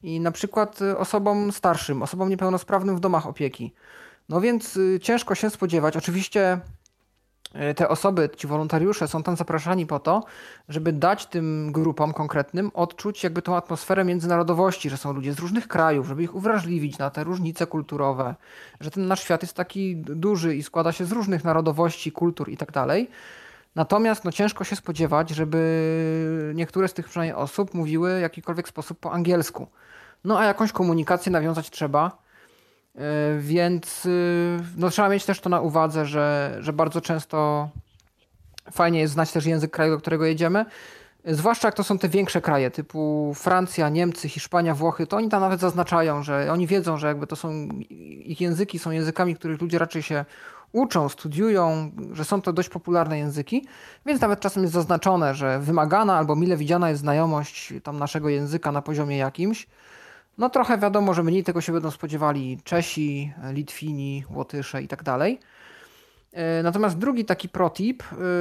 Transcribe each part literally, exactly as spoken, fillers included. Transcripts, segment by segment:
i na przykład y, osobom starszym, osobom niepełnosprawnym w domach opieki. No więc y, ciężko się spodziewać. Oczywiście y, te osoby, ci wolontariusze są tam zapraszani po to, żeby dać tym grupom konkretnym odczuć jakby tą atmosferę międzynarodowości, że są ludzie z różnych krajów, żeby ich uwrażliwić na te różnice kulturowe, że ten nasz świat jest taki duży i składa się z różnych narodowości, kultur i tak dalej. Natomiast no, ciężko się spodziewać, żeby niektóre z tych przynajmniej osób mówiły w jakikolwiek sposób po angielsku. No a jakąś komunikację nawiązać trzeba, yy, więc yy, no, trzeba mieć też to na uwadze, że, że bardzo często fajnie jest znać też język kraju, do którego jedziemy. Zwłaszcza jak to są te większe kraje, typu Francja, Niemcy, Hiszpania, Włochy, to oni tam nawet zaznaczają, że oni wiedzą, że jakby to są, ich języki są językami, których ludzie raczej się uczą, studiują, że są to dość popularne języki, więc nawet czasem jest zaznaczone, że wymagana albo mile widziana jest znajomość tam naszego języka na poziomie jakimś. No trochę wiadomo, że mniej tego się będą spodziewali Czesi, Litwini, Łotysze i tak dalej. Natomiast drugi taki protip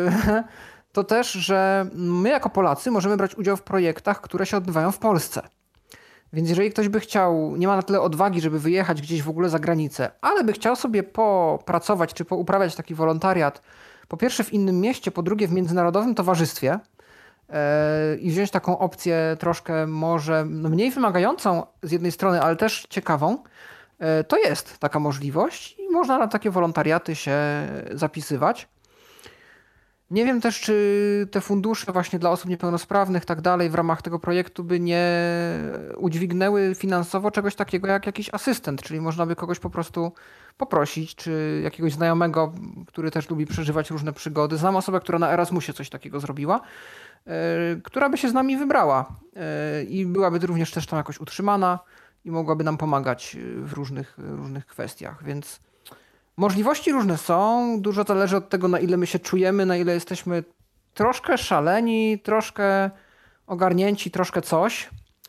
to też, że my jako Polacy możemy brać udział w projektach, które się odbywają w Polsce. Więc jeżeli ktoś by chciał, nie ma na tyle odwagi, żeby wyjechać gdzieś w ogóle za granicę, ale by chciał sobie popracować czy pouprawiać taki wolontariat, po pierwsze w innym mieście, po drugie w międzynarodowym towarzystwie yy, i wziąć taką opcję troszkę może no mniej wymagającą z jednej strony, ale też ciekawą, yy, to jest taka możliwość i można na takie wolontariaty się zapisywać. Nie wiem też, czy te fundusze właśnie dla osób niepełnosprawnych, tak dalej, w ramach tego projektu by nie udźwignęły finansowo czegoś takiego jak jakiś asystent, czyli można by kogoś po prostu poprosić, czy jakiegoś znajomego, który też lubi przeżywać różne przygody. Znam osobę, która na Erasmusie coś takiego zrobiła, yy, która by się z nami wybrała yy, i byłaby również też tam jakoś utrzymana i mogłaby nam pomagać w różnych, różnych kwestiach, więc możliwości różne są, dużo zależy od tego, na ile my się czujemy, na ile jesteśmy troszkę szaleni, troszkę ogarnięci, troszkę coś.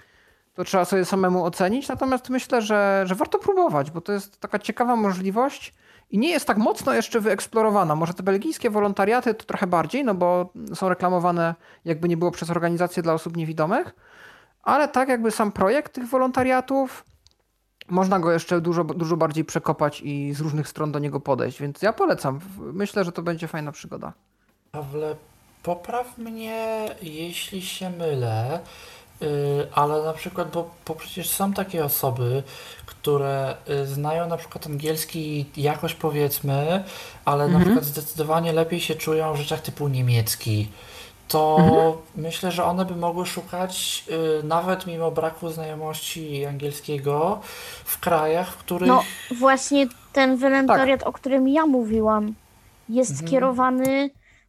To trzeba sobie samemu ocenić, natomiast myślę, że, że warto próbować, bo to jest taka ciekawa możliwość i nie jest tak mocno jeszcze wyeksplorowana. Może te belgijskie wolontariaty to trochę bardziej, no bo są reklamowane jakby nie było przez organizacje dla osób niewidomych, ale tak jakby sam projekt tych wolontariatów można go jeszcze dużo, dużo bardziej przekopać i z różnych stron do niego podejść, więc ja polecam. Myślę, że to będzie fajna przygoda. Pawle, popraw mnie, jeśli się mylę, yy, ale na przykład, bo, bo przecież są takie osoby, które y, znają na przykład angielski jakoś powiedzmy, ale na przykład Mhm. zdecydowanie lepiej się czują w rzeczach typu niemiecki. Mhm. To myślę, że one by mogły szukać, y, nawet mimo braku znajomości angielskiego, w krajach, w których. No właśnie ten Tak, wolontariat, o którym ja mówiłam, jest Mhm. skierowany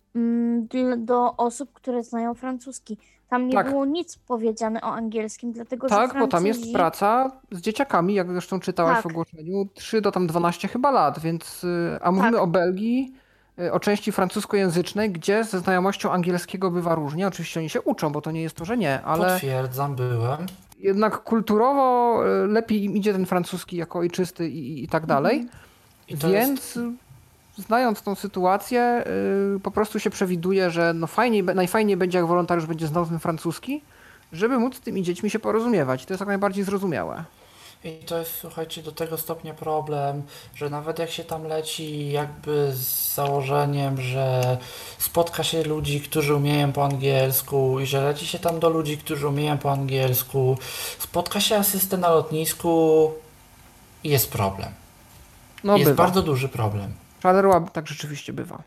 mm, dl- do osób, które znają francuski. Tam nie tak, było nic powiedziane o angielskim, dlatego że tak, bo tam jest Francuzi, praca z dzieciakami, jak zresztą czytałaś w tak, ogłoszeniu, trzy do tam dwanaście chyba lat, więc, y, a mówimy o tak, Belgii, y, o części francuskojęzycznej, gdzie ze znajomością angielskiego bywa różnie. Oczywiście oni się uczą, bo to nie jest to, że nie, ale Potwierdzam, byłem. jednak kulturowo y, lepiej im idzie ten francuski jako ojczysty i, i i tak dalej. mhm, I to jest. Więc y, znając tą sytuację, y, po prostu się przewiduje, że no fajniej, be- najfajniej będzie, jak wolontariusz będzie znał ten francuski, żeby móc z tymi dziećmi się porozumiewać. To jest jak najbardziej zrozumiałe. I to jest, słuchajcie, do tego stopnia problem, że nawet jak się tam leci jakby z założeniem, że spotka się ludzi, którzy umieją po angielsku i że leci się tam do ludzi, którzy umieją po angielsku, spotka się asystę na lotnisku i jest problem. No Jest bywa. bardzo duży problem. Szaleroła tak rzeczywiście bywa.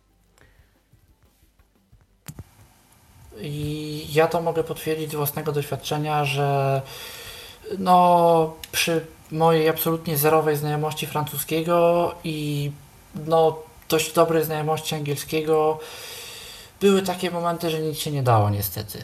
I ja to mogę potwierdzić z własnego doświadczenia, że no przy mojej absolutnie zerowej znajomości francuskiego i no dość dobrej znajomości angielskiego były takie momenty, że nic się nie dało niestety.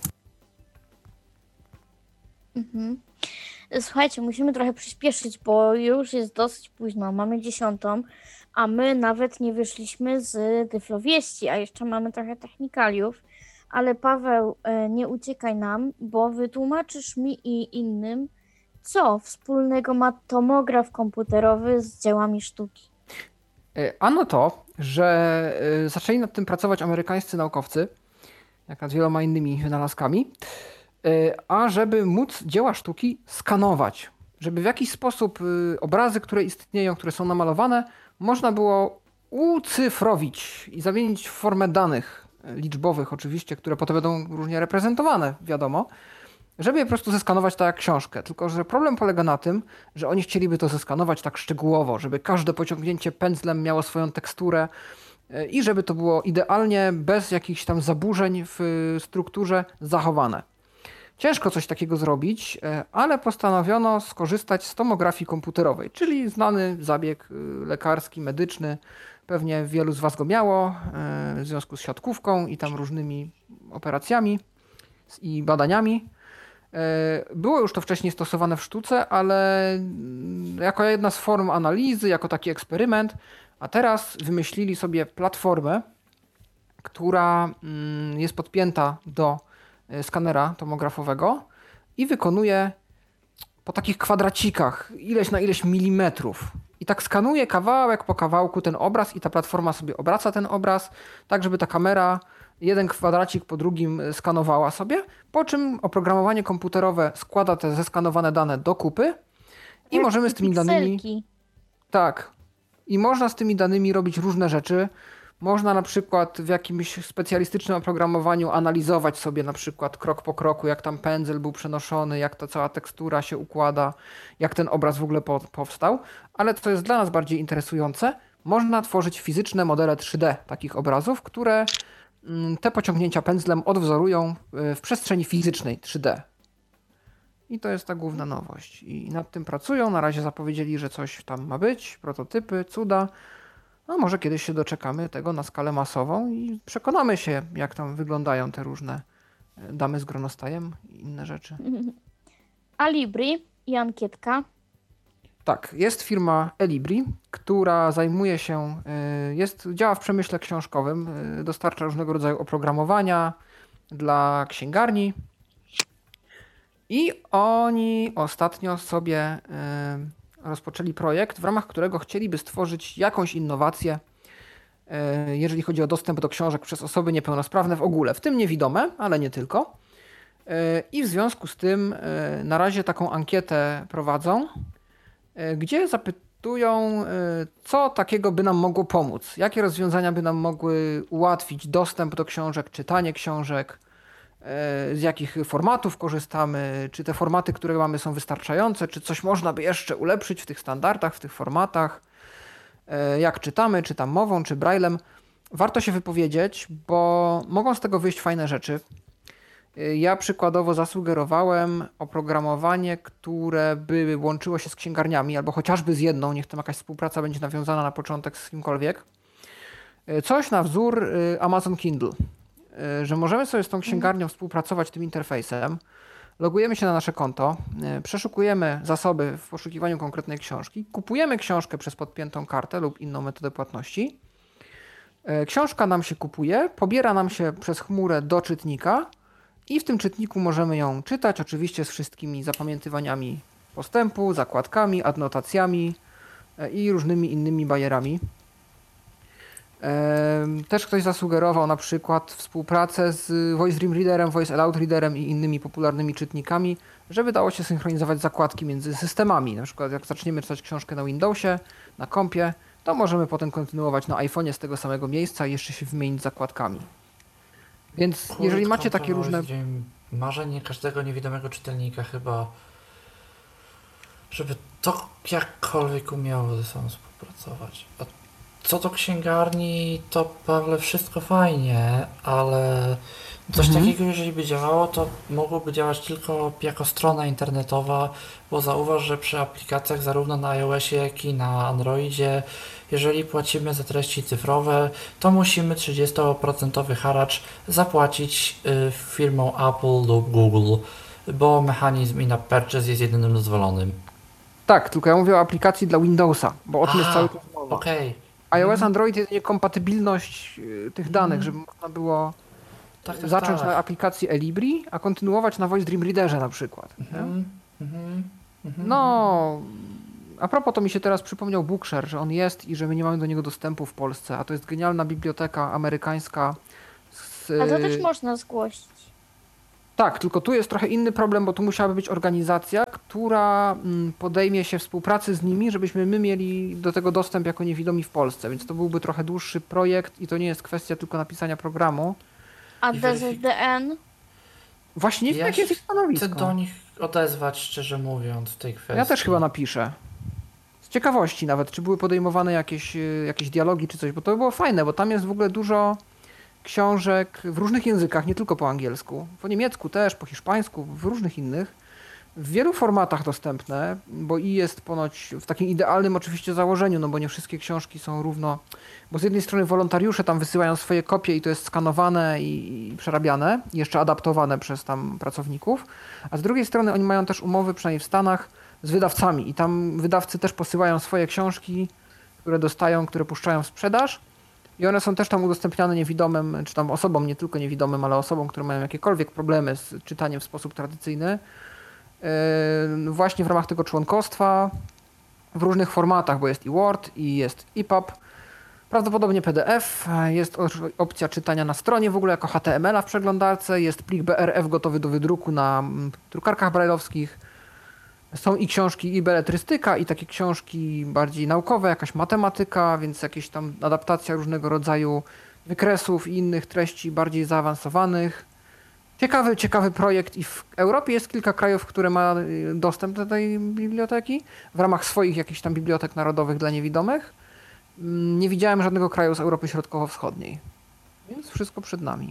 mhm. Słuchajcie, musimy trochę przyspieszyć, bo już jest dosyć późno. Mamy dziesiątą, a my nawet nie wyszliśmy z Tyflowieści, a jeszcze mamy trochę technikaliów. Ale Paweł, e, nie uciekaj nam, bo wytłumaczysz mi i innym, co wspólnego ma tomograf komputerowy z dziełami sztuki. Y, Ano to, że y, zaczęli nad tym pracować amerykańscy naukowcy, jak nad wieloma innymi wynalazkami. y, a żeby móc dzieła sztuki skanować. Żeby w jakiś sposób y, obrazy, które istnieją, które są namalowane, można było ucyfrowić i zamienić w formę danych liczbowych oczywiście, które potem będą różnie reprezentowane, wiadomo, żeby je po prostu zeskanować tak jak książkę. Tylko że problem polega na tym, że oni chcieliby to zeskanować tak szczegółowo, żeby każde pociągnięcie pędzlem miało swoją teksturę y, i żeby to było idealnie, bez jakichś tam zaburzeń w y, strukturze zachowane. Ciężko coś takiego zrobić, e, ale postanowiono skorzystać z tomografii komputerowej, czyli znany zabieg y, lekarski, medyczny. Pewnie wielu z Was go miało e, w związku z siatkówką i tam różnymi operacjami s- i badaniami. E, Było już to wcześniej stosowane w sztuce, ale mm, jako jedna z form analizy, jako taki eksperyment, a teraz wymyślili sobie platformę, która mm, jest podpięta do e, skanera tomografowego i wykonuje po takich kwadracikach ileś na ileś milimetrów. I tak skanuje kawałek po kawałku ten obraz i ta platforma sobie obraca ten obraz, tak żeby ta kamera jeden kwadracik po drugim e, skanowała sobie, po czym oprogramowanie komputerowe składa te zeskanowane dane do kupy i Jak możemy z tymi danymi... pikselki. Tak. I można z tymi danymi robić różne rzeczy. Można na przykład w jakimś specjalistycznym oprogramowaniu analizować sobie na przykład krok po kroku, jak tam pędzel był przenoszony, jak ta cała tekstura się układa, jak ten obraz w ogóle po, powstał. Ale co jest dla nas bardziej interesujące, można tworzyć fizyczne modele trzy D takich obrazów, które mm, te pociągnięcia pędzlem odwzorują y, w przestrzeni fizycznej trzy D. I to jest ta główna nowość. I nad tym pracują. Na razie zapowiedzieli, że coś tam ma być, prototypy, cuda. No może kiedyś się doczekamy tego na skalę masową i przekonamy się, jak tam wyglądają te różne e, damy z gronostajem i inne rzeczy. Alibri i Ankietka. Tak, jest firma Elibri, która zajmuje się, y, jest, działa w przemyśle książkowym, y, dostarcza różnego rodzaju oprogramowania dla księgarni. I oni ostatnio sobie y, rozpoczęli projekt, w ramach którego chcieliby stworzyć jakąś innowację, y, jeżeli chodzi o dostęp do książek przez osoby niepełnosprawne w ogóle, w tym niewidome, ale nie tylko. Y, I w związku z tym y, na razie taką ankietę prowadzą, y, gdzie zapytują, y, co takiego by nam mogło pomóc, jakie rozwiązania by nam mogły ułatwić dostęp do książek, czytanie książek, z jakich formatów korzystamy, czy te formaty, które mamy, są wystarczające, czy coś można by jeszcze ulepszyć w tych standardach, w tych formatach, jak czytamy, czy tam mową, czy braillem. Warto się wypowiedzieć, bo mogą z tego wyjść fajne rzeczy. Ja przykładowo zasugerowałem oprogramowanie, które by łączyło się z księgarniami, albo chociażby z jedną, niech tam jakaś współpraca będzie nawiązana na początek z kimkolwiek. Coś na wzór Amazon Kindle. Że możemy sobie z tą księgarnią współpracować tym interfejsem, logujemy się na nasze konto, przeszukujemy zasoby w poszukiwaniu konkretnej książki, kupujemy książkę przez podpiętą kartę lub inną metodę płatności. Książka nam się kupuje, pobiera nam się przez chmurę do czytnika i w tym czytniku możemy ją czytać, oczywiście z wszystkimi zapamiętywaniami postępu, zakładkami, adnotacjami i różnymi innymi bajerami. Też ktoś zasugerował na przykład współpracę z Voice Dream Readerem, Voice Aloud Readerem i innymi popularnymi czytnikami, żeby dało się synchronizować zakładki między systemami. Na przykład jak zaczniemy czytać książkę na Windowsie, na kompie, to możemy potem kontynuować na iPhone'ie z tego samego miejsca i jeszcze się wymienić zakładkami. Więc jeżeli macie takie różne... Marzenie każdego niewidomego czytelnika chyba, żeby to jakkolwiek umiało ze sobą współpracować. A co do księgarni, to Pawle, wszystko fajnie, ale coś mhm. takiego, jeżeli by działało, to mogłoby działać tylko jako strona internetowa, bo zauważ, że przy aplikacjach zarówno na iOSie, jak i na Androidzie, jeżeli płacimy za treści cyfrowe, to musimy trzydzieści procent haracz zapłacić y, firmom Apple lub Google, bo mechanizm in-app purchase jest jedynym dozwolonym. Tak, tylko ja mówię o aplikacji dla Windowsa, bo o tym jest cały czas mowa. Okej. iOS, Android jest niekompatybilność y, tych danych, żeby można było tak, tak, zacząć tak. na aplikacji Elibri, a kontynuować na Voice Dream Readerze na przykład. Mhm, mhm, mhm. No, a propos, to mi się teraz przypomniał Bookshare, że on jest i że my nie mamy do niego dostępu w Polsce, a to jest genialna biblioteka amerykańska. Z... A to też można zgłosić. Tak, tylko tu jest trochę inny problem, bo tu musiałaby być organizacja, która podejmie się współpracy z nimi, żebyśmy my mieli do tego dostęp jako niewidomi w Polsce, więc to byłby trochę dłuższy projekt i to nie jest kwestia tylko napisania programu. A I D Z D N? Właśnie nie wiem, Ja jakie jest ich chcę stanowisko. do nich odezwać, szczerze mówiąc, w tej kwestii. Ja też chyba napiszę. Z ciekawości nawet, czy były podejmowane jakieś, y, jakieś dialogi czy coś, bo to by było fajne, bo tam jest w ogóle dużo książek w różnych językach, nie tylko po angielsku. Po niemiecku też, po hiszpańsku, w różnych innych. W wielu formatach dostępne, bo i jest ponoć w takim idealnym oczywiście założeniu, no bo nie wszystkie książki są równo, bo z jednej strony wolontariusze tam wysyłają swoje kopie i to jest skanowane i, i przerabiane, i jeszcze adaptowane przez tam pracowników, a z drugiej strony oni mają też umowy, przynajmniej w Stanach, z wydawcami i tam wydawcy też posyłają swoje książki, które dostają, które puszczają w sprzedaż i one są też tam udostępniane niewidomym, czy tam osobom, nie tylko niewidomym, ale osobom, które mają jakiekolwiek problemy z czytaniem w sposób tradycyjny, yy, właśnie w ramach tego członkostwa w różnych formatach, bo jest i Word, i jest E P U B, prawdopodobnie P D F, jest opcja czytania na stronie w ogóle jako H T M L a w przeglądarce, jest plik B R F gotowy do wydruku na drukarkach brajlowskich. Są i książki, i beletrystyka, i takie książki bardziej naukowe, jakaś matematyka, więc jakieś tam adaptacja różnego rodzaju wykresów i innych treści bardziej zaawansowanych. Ciekawy, ciekawy projekt i w Europie jest kilka krajów, które ma dostęp do tej biblioteki w ramach swoich jakichś tam bibliotek narodowych dla niewidomych. Nie widziałem żadnego kraju z Europy Środkowo-Wschodniej, więc wszystko przed nami.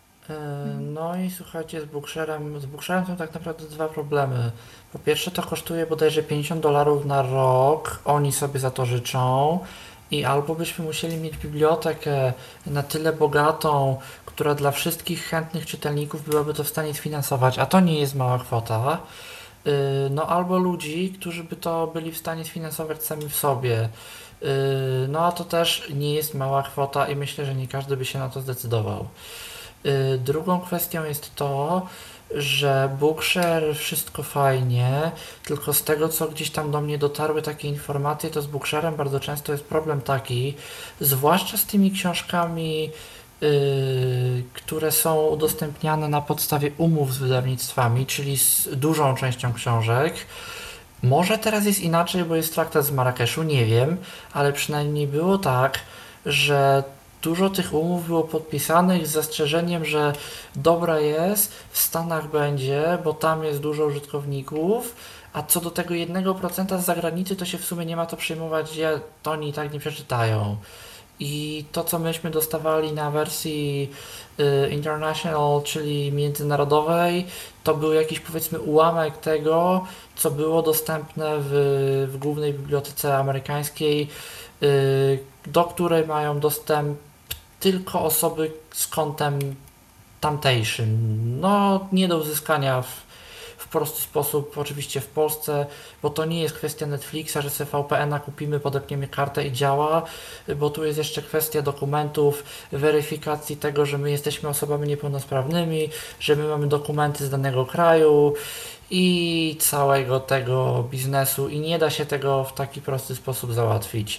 No i słuchajcie, z Booksharem, z Booksharem są tak naprawdę dwa problemy. Po pierwsze, to kosztuje bodajże pięćdziesiąt dolarów na rok, oni sobie za to życzą i albo byśmy musieli mieć bibliotekę na tyle bogatą, która dla wszystkich chętnych czytelników byłaby to w stanie sfinansować, a to nie jest mała kwota, no albo ludzi, którzy by to byli w stanie sfinansować sami w sobie. No a to też nie jest mała kwota i myślę, że nie każdy by się na to zdecydował. Drugą kwestią jest to, że Bookshare wszystko fajnie, tylko z tego co gdzieś tam do mnie dotarły takie informacje, to z Booksharem bardzo często jest problem taki, zwłaszcza z tymi książkami, yy, które są udostępniane na podstawie umów z wydawnictwami, czyli z dużą częścią książek. Może teraz jest inaczej, bo jest traktat z Marrakeszu, nie wiem, ale przynajmniej było tak, że dużo tych umów było podpisanych z zastrzeżeniem, że dobra jest, w Stanach będzie, bo tam jest dużo użytkowników, a co do tego jednego procenta z zagranicy, to się w sumie nie ma to przejmować, gdzie to oni i tak nie przeczytają. I to, co myśmy dostawali na wersji y, international, czyli międzynarodowej, to był jakiś powiedzmy ułamek tego, co było dostępne w, w głównej bibliotece amerykańskiej, y, do której mają dostęp tylko osoby z kontem tamtejszym. No, nie do uzyskania w, w prosty sposób, oczywiście w Polsce, bo to nie jest kwestia Netflixa, że sobie V P N a kupimy, podepniemy kartę i działa, bo tu jest jeszcze kwestia dokumentów, weryfikacji tego, że my jesteśmy osobami niepełnosprawnymi, że my mamy dokumenty z danego kraju i całego tego biznesu i nie da się tego w taki prosty sposób załatwić.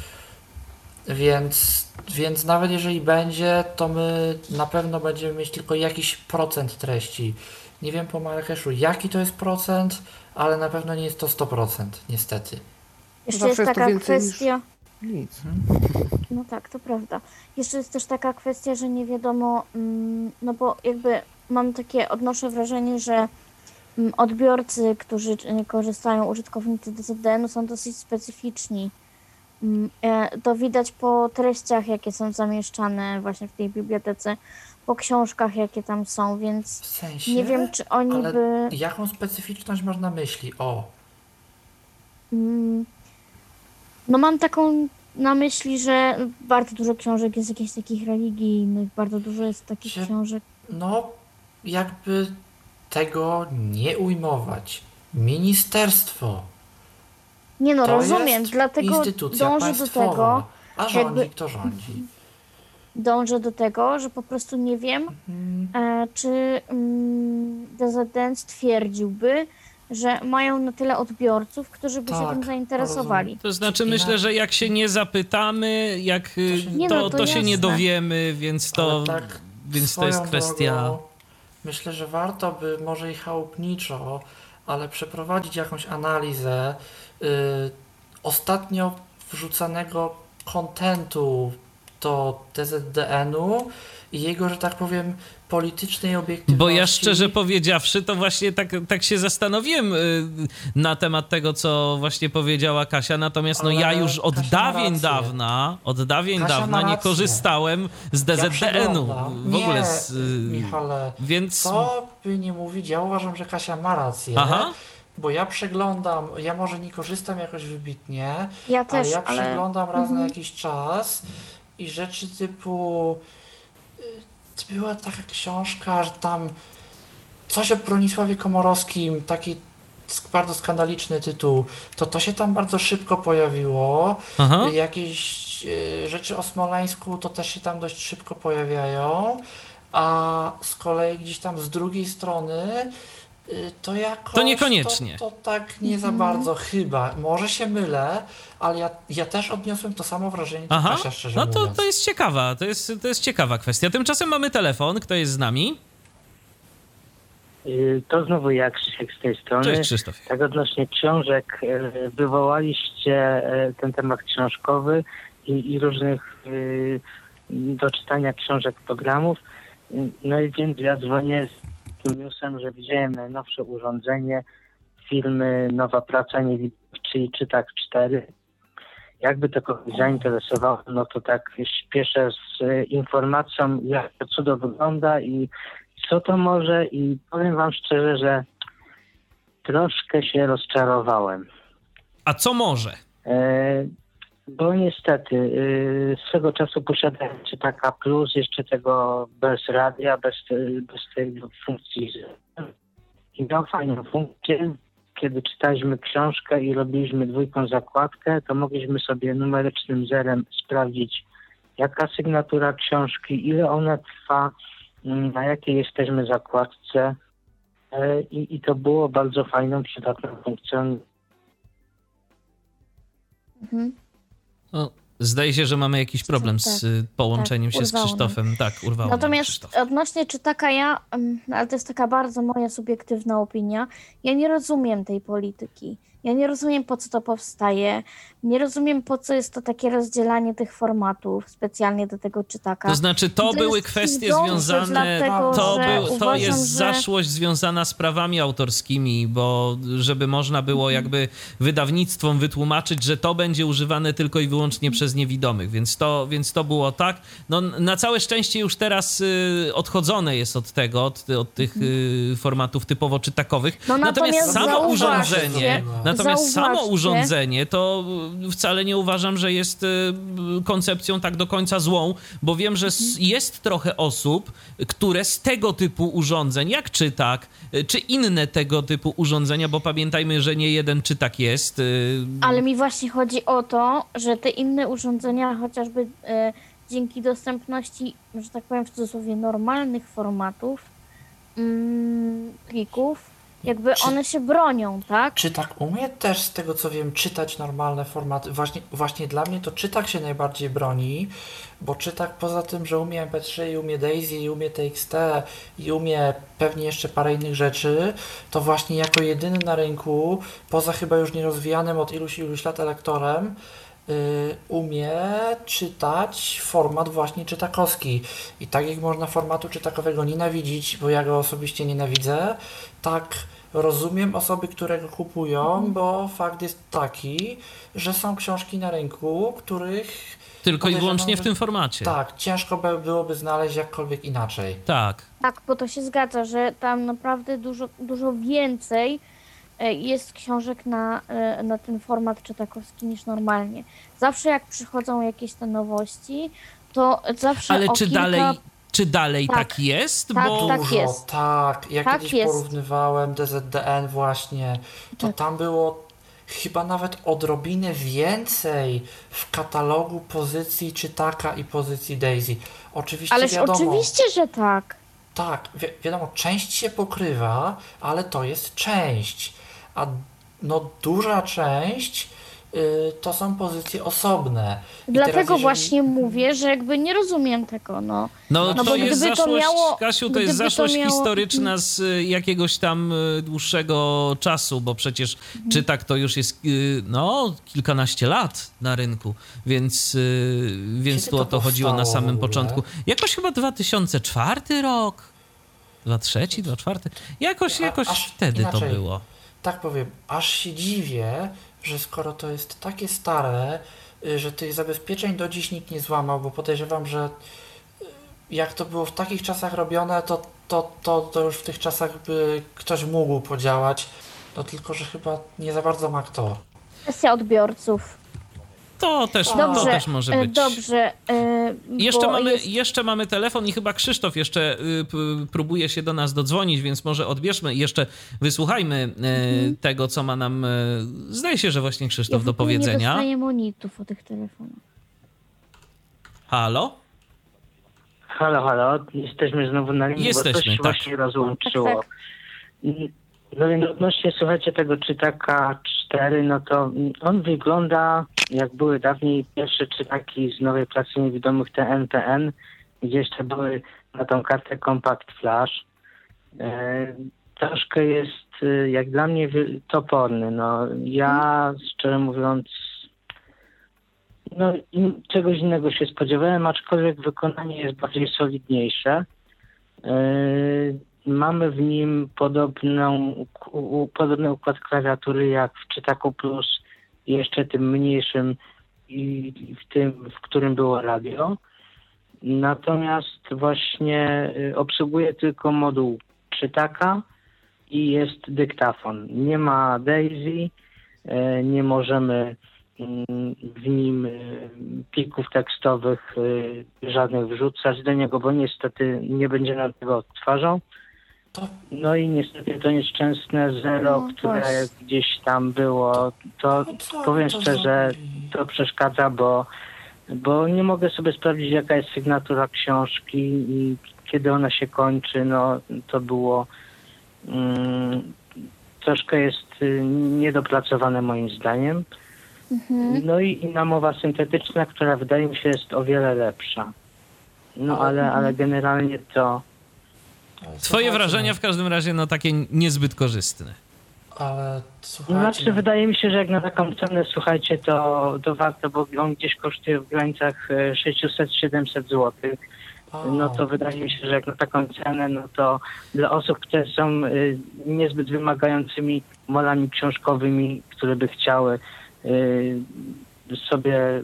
Więc, więc nawet jeżeli będzie, to my na pewno będziemy mieć tylko jakiś procent treści. Nie wiem po Marrakeszu jaki to jest procent, ale na pewno nie jest to sto procent, niestety. Jeszcze jest taka kwestia... Nic. No tak, to prawda. Jeszcze jest też taka kwestia, że nie wiadomo, no bo jakby mam takie, odnoszę wrażenie, że odbiorcy, którzy korzystają, użytkownicy D Z D N-u są dosyć specyficzni. To widać po treściach, jakie są zamieszczane właśnie w tej bibliotece, po książkach, jakie tam są, więc w sensie? nie wiem, czy oni Ale by... jaką specyficzność masz na myśli? O. No mam taką na myśli, że bardzo dużo książek jest jakichś takich religijnych, bardzo dużo jest takich Czy... książek. No, jakby tego nie ujmować. Ministerstwo. Nie no, to rozumiem, jest dlatego instytucja dążę do tego, a rządzi jakby- kto rządzi. dążę do tego, że po prostu nie wiem, Mhm. e, czy mm, D Z D N stwierdziłby, że mają na tyle odbiorców, którzy by się Tak, tym zainteresowali. To znaczy I myślę, na- że jak się nie zapytamy, jak y, się- Nie to, no, to, to się nie jasne. dowiemy, więc to, Ale tak więc to jest swoją kwestia... drogą, myślę, że warto by może i chałupniczo, ale przeprowadzić jakąś analizę y, ostatnio wrzucanego kontentu do D Z D N-u i jego, że tak powiem, politycznej obiektywności. Bo ja szczerze powiedziawszy, to właśnie tak, tak się zastanowiłem y, na temat tego, co właśnie powiedziała Kasia, natomiast no Ale ja już od Kasia ma dawien rację. dawna, od dawien Kasia dawna ma nie rację. korzystałem z D Z D N-u. przeglądam. W ogóle Nie, z, y, Michale, więc... co by nie mówić, ja uważam, że Kasia ma rację, Aha. bo ja przeglądam, ja może nie korzystam jakoś wybitnie, Ja ale też, ja ale... przeglądam raz na Mhm. jakiś czas i rzeczy typu y, była taka książka, że tam coś o Bronisławie Komorowskim, taki sk- bardzo skandaliczny tytuł, to to się tam bardzo szybko pojawiło. Aha. Jakieś e, rzeczy o Smoleńsku to też się tam dość szybko pojawiają, a z kolei gdzieś tam z drugiej strony e, to jakoś To niekoniecznie. To, to tak nie za Mhm. bardzo chyba. Może się mylę, ale ja, ja też odniosłem to samo wrażenie, co Aha, Kasia, szczerze no to, mówiąc. to jest ciekawa, to jest, to jest ciekawa kwestia. Tymczasem mamy telefon, kto jest z nami? Y, To znowu ja, Krzysiek z tej strony. Cześć Krzysztof. Tak odnośnie książek, y, wywołaliście y, ten temat książkowy i, i różnych y, do czytania książek, programów. Y, No i więc ja dzwonię z tym newsem, że widziałem najnowsze urządzenie firmy Nowa Praca Niewidomych, czyli Czytak cztery. Jakby to kogoś zainteresowało, no to tak śpieszę z y, informacją, jak to cudo wygląda i co to może, i powiem wam szczerze, że troszkę się rozczarowałem. A co może? E, bo niestety e, swego czasu posiadałem Czytaka Plus, jeszcze tego bez radia, bez, te- bez tej funkcji. I miał fajną funkcję. Kiedy czytaliśmy książkę i robiliśmy dwójką zakładkę, to mogliśmy sobie numerycznym zerem sprawdzić, jaka sygnatura książki, ile ona trwa, na jakiej jesteśmy zakładce. E, I, I to było bardzo fajną, przydatną funkcją. Mhm. No, zdaje się, że mamy jakiś problem z y, połączeniem tak, się z urwało nam. Krzysztofem. Tak, urwało nam Natomiast Krzysztofa. odnośnie czytaka ja, em, ale to jest taka bardzo moja subiektywna opinia, ja nie rozumiem tej polityki. Ja nie rozumiem, po co to powstaje. Nie rozumiem, po co jest to takie rozdzielanie tych formatów specjalnie do tego czytaka. To znaczy, to To były jest kwestie dobrze, związane, dlatego, to, że był, to uważam, jest że- zaszłość związana z prawami autorskimi, bo żeby można było jakby wydawnictwom wytłumaczyć, że to będzie używane tylko i wyłącznie przez niewidomych, więc to, więc to było tak. No, na całe szczęście już teraz y, odchodzone jest od tego, od, od tych y, formatów typowo czytakowych. No, natomiast natomiast samo zauważcie- urządzenie, natomiast samo zauważcie- urządzenie to wcale nie uważam, że jest y, koncepcją tak do końca złą, bo wiem, że s- jest trochę osób, które z tego typu urządzeń, jak czytak, y, czy inne tego typu urządzenia, bo pamiętajmy, że nie jeden czytak jest. y, Ale mi właśnie chodzi o to, że te inne urządzenia, chociażby e, dzięki dostępności, że tak powiem w cudzysłowie, normalnych formatów, mm, plików, jakby Czy- one się bronią, tak? Czytak umie też, z tego co wiem, czytać normalne formaty. Właśnie, właśnie dla mnie to Czytak się najbardziej broni, bo Czytak poza tym, że umie em pe trzy, i umie Daisy, i umie T X T, i umie pewnie jeszcze parę innych rzeczy, to właśnie jako jedyny na rynku, poza chyba już nierozwijanym od iluś iluś lat elektorem, yy, umie czytać format właśnie czytakowski. I tak jak można formatu czytakowego nienawidzić, bo ja go osobiście nienawidzę, tak rozumiem osoby, które go kupują, bo fakt jest taki, że są książki na rynku, których Tylko i podejrzewam, wyłącznie w że- tym formacie. tak, ciężko by byłoby znaleźć jakkolwiek inaczej. Tak. Tak, bo to się zgadza, że tam naprawdę dużo, dużo więcej e, jest książek na, e, na ten format czytakowski niż normalnie. Zawsze jak przychodzą jakieś te nowości, to zawsze Ale o czy kilka... dalej, czy dalej tak, Tak. jest? Tak, Bo tak. Dużo, jest. tak. Ja Tak kiedyś jest. porównywałem D Z D N właśnie, to Tak. tam było chyba nawet odrobinę więcej w katalogu pozycji Czytaka i pozycji Daisy. Oczywiście Ależ wiadomo, oczywiście, że tak. tak, wi wiadomo, część się pokrywa, ale to jest część, a no duża część y, to są pozycje osobne. I Dlatego teraz jeżeli- właśnie mówię, że jakby nie rozumiem tego, no. No, No to bo jest gdyby to zaszłość, miało- Kasiu, to gdyby jest to zaszłość miało- historyczna z y, jakiegoś tam y, dłuższego czasu, bo przecież Mhm. czytak to już jest y, no kilkanaście lat na rynku, więc, y, więc Kiedy tu o to to chodziło na powstało w samym ogóle? początku. Jakoś chyba dwa tysiące czwarty rok, dwa tysiące trzeci, dwa tysiące czwarty, jakoś, A- jakoś aż wtedy to inaczej. było. Tak powiem, aż się dziwię, że skoro to jest takie stare, y, że tych zabezpieczeń do dziś nikt nie złamał, bo podejrzewam, że y, jak to było w takich czasach robione, to, to, to, to już w tych czasach by ktoś mógł podziałać, no tylko, że chyba nie za bardzo ma kto. Kwestia odbiorców. To też, to Dobrze, też może e, być. dobrze. e, Jeszcze bo mamy, jest- jeszcze mamy telefon i chyba Krzysztof jeszcze y, p, próbuje się do nas dodzwonić, więc może odbierzmy i jeszcze wysłuchajmy y, Mhm. tego, co ma nam, y, zdaje się, że właśnie ja Krzysztof w do ogóle nie powiedzenia. dostaję monitów o tych telefonach. Halo? Halo, halo, jesteśmy znowu na linii, Jesteśmy, bo coś się tak. właśnie rozłączyło. Tak, tak. No więc odnośnie, słuchajcie, tego czytaka cztery, no to mm, on wygląda jak były dawniej pierwsze czytaki z nowej pracy niewidomych, te N P N, gdzie jeszcze były na tą kartę Compact Flash. E, troszkę jest, y, jak dla mnie, wy- toporny. No, ja, szczerze mówiąc, no, in, czegoś innego się spodziewałem, aczkolwiek wykonanie jest bardziej solidniejsze. Yy, mamy w nim podobną, u, podobny układ klawiatury jak w Czytaku Plus, jeszcze tym mniejszym i w tym, w którym było radio. Natomiast właśnie y, obsługuje tylko moduł czytaka i jest dyktafon. Nie ma Daisy, y, nie możemy mm, w nim y, plików tekstowych y, żadnych wrzucać do niego, bo niestety nie będzie nam tego odtwarzał. To No i niestety to nieszczęsne zero, No które właśnie. gdzieś tam było, to no co powiem to szczerze, zrobili? to przeszkadza, bo, bo nie mogę sobie sprawdzić, jaka jest sygnatura książki i kiedy ona się kończy. No to było mm, troszkę jest y, niedopracowane moim zdaniem. Mhm. No i inna mowa syntetyczna, która wydaje mi się jest o wiele lepsza. No ale, ale generalnie to Ale Twoje słuchajcie, wrażenia w każdym razie, no takie niezbyt korzystne. Ale słuchajcie, Znaczy, wydaje mi się, że jak na taką cenę, słuchajcie, to, to warto, bo on gdzieś kosztuje w granicach e, sześćset siedemset złotych. a, No to wydaje mi się, że jak na taką cenę, no to dla osób, które są y, niezbyt wymagającymi molami książkowymi, które by chciały y, sobie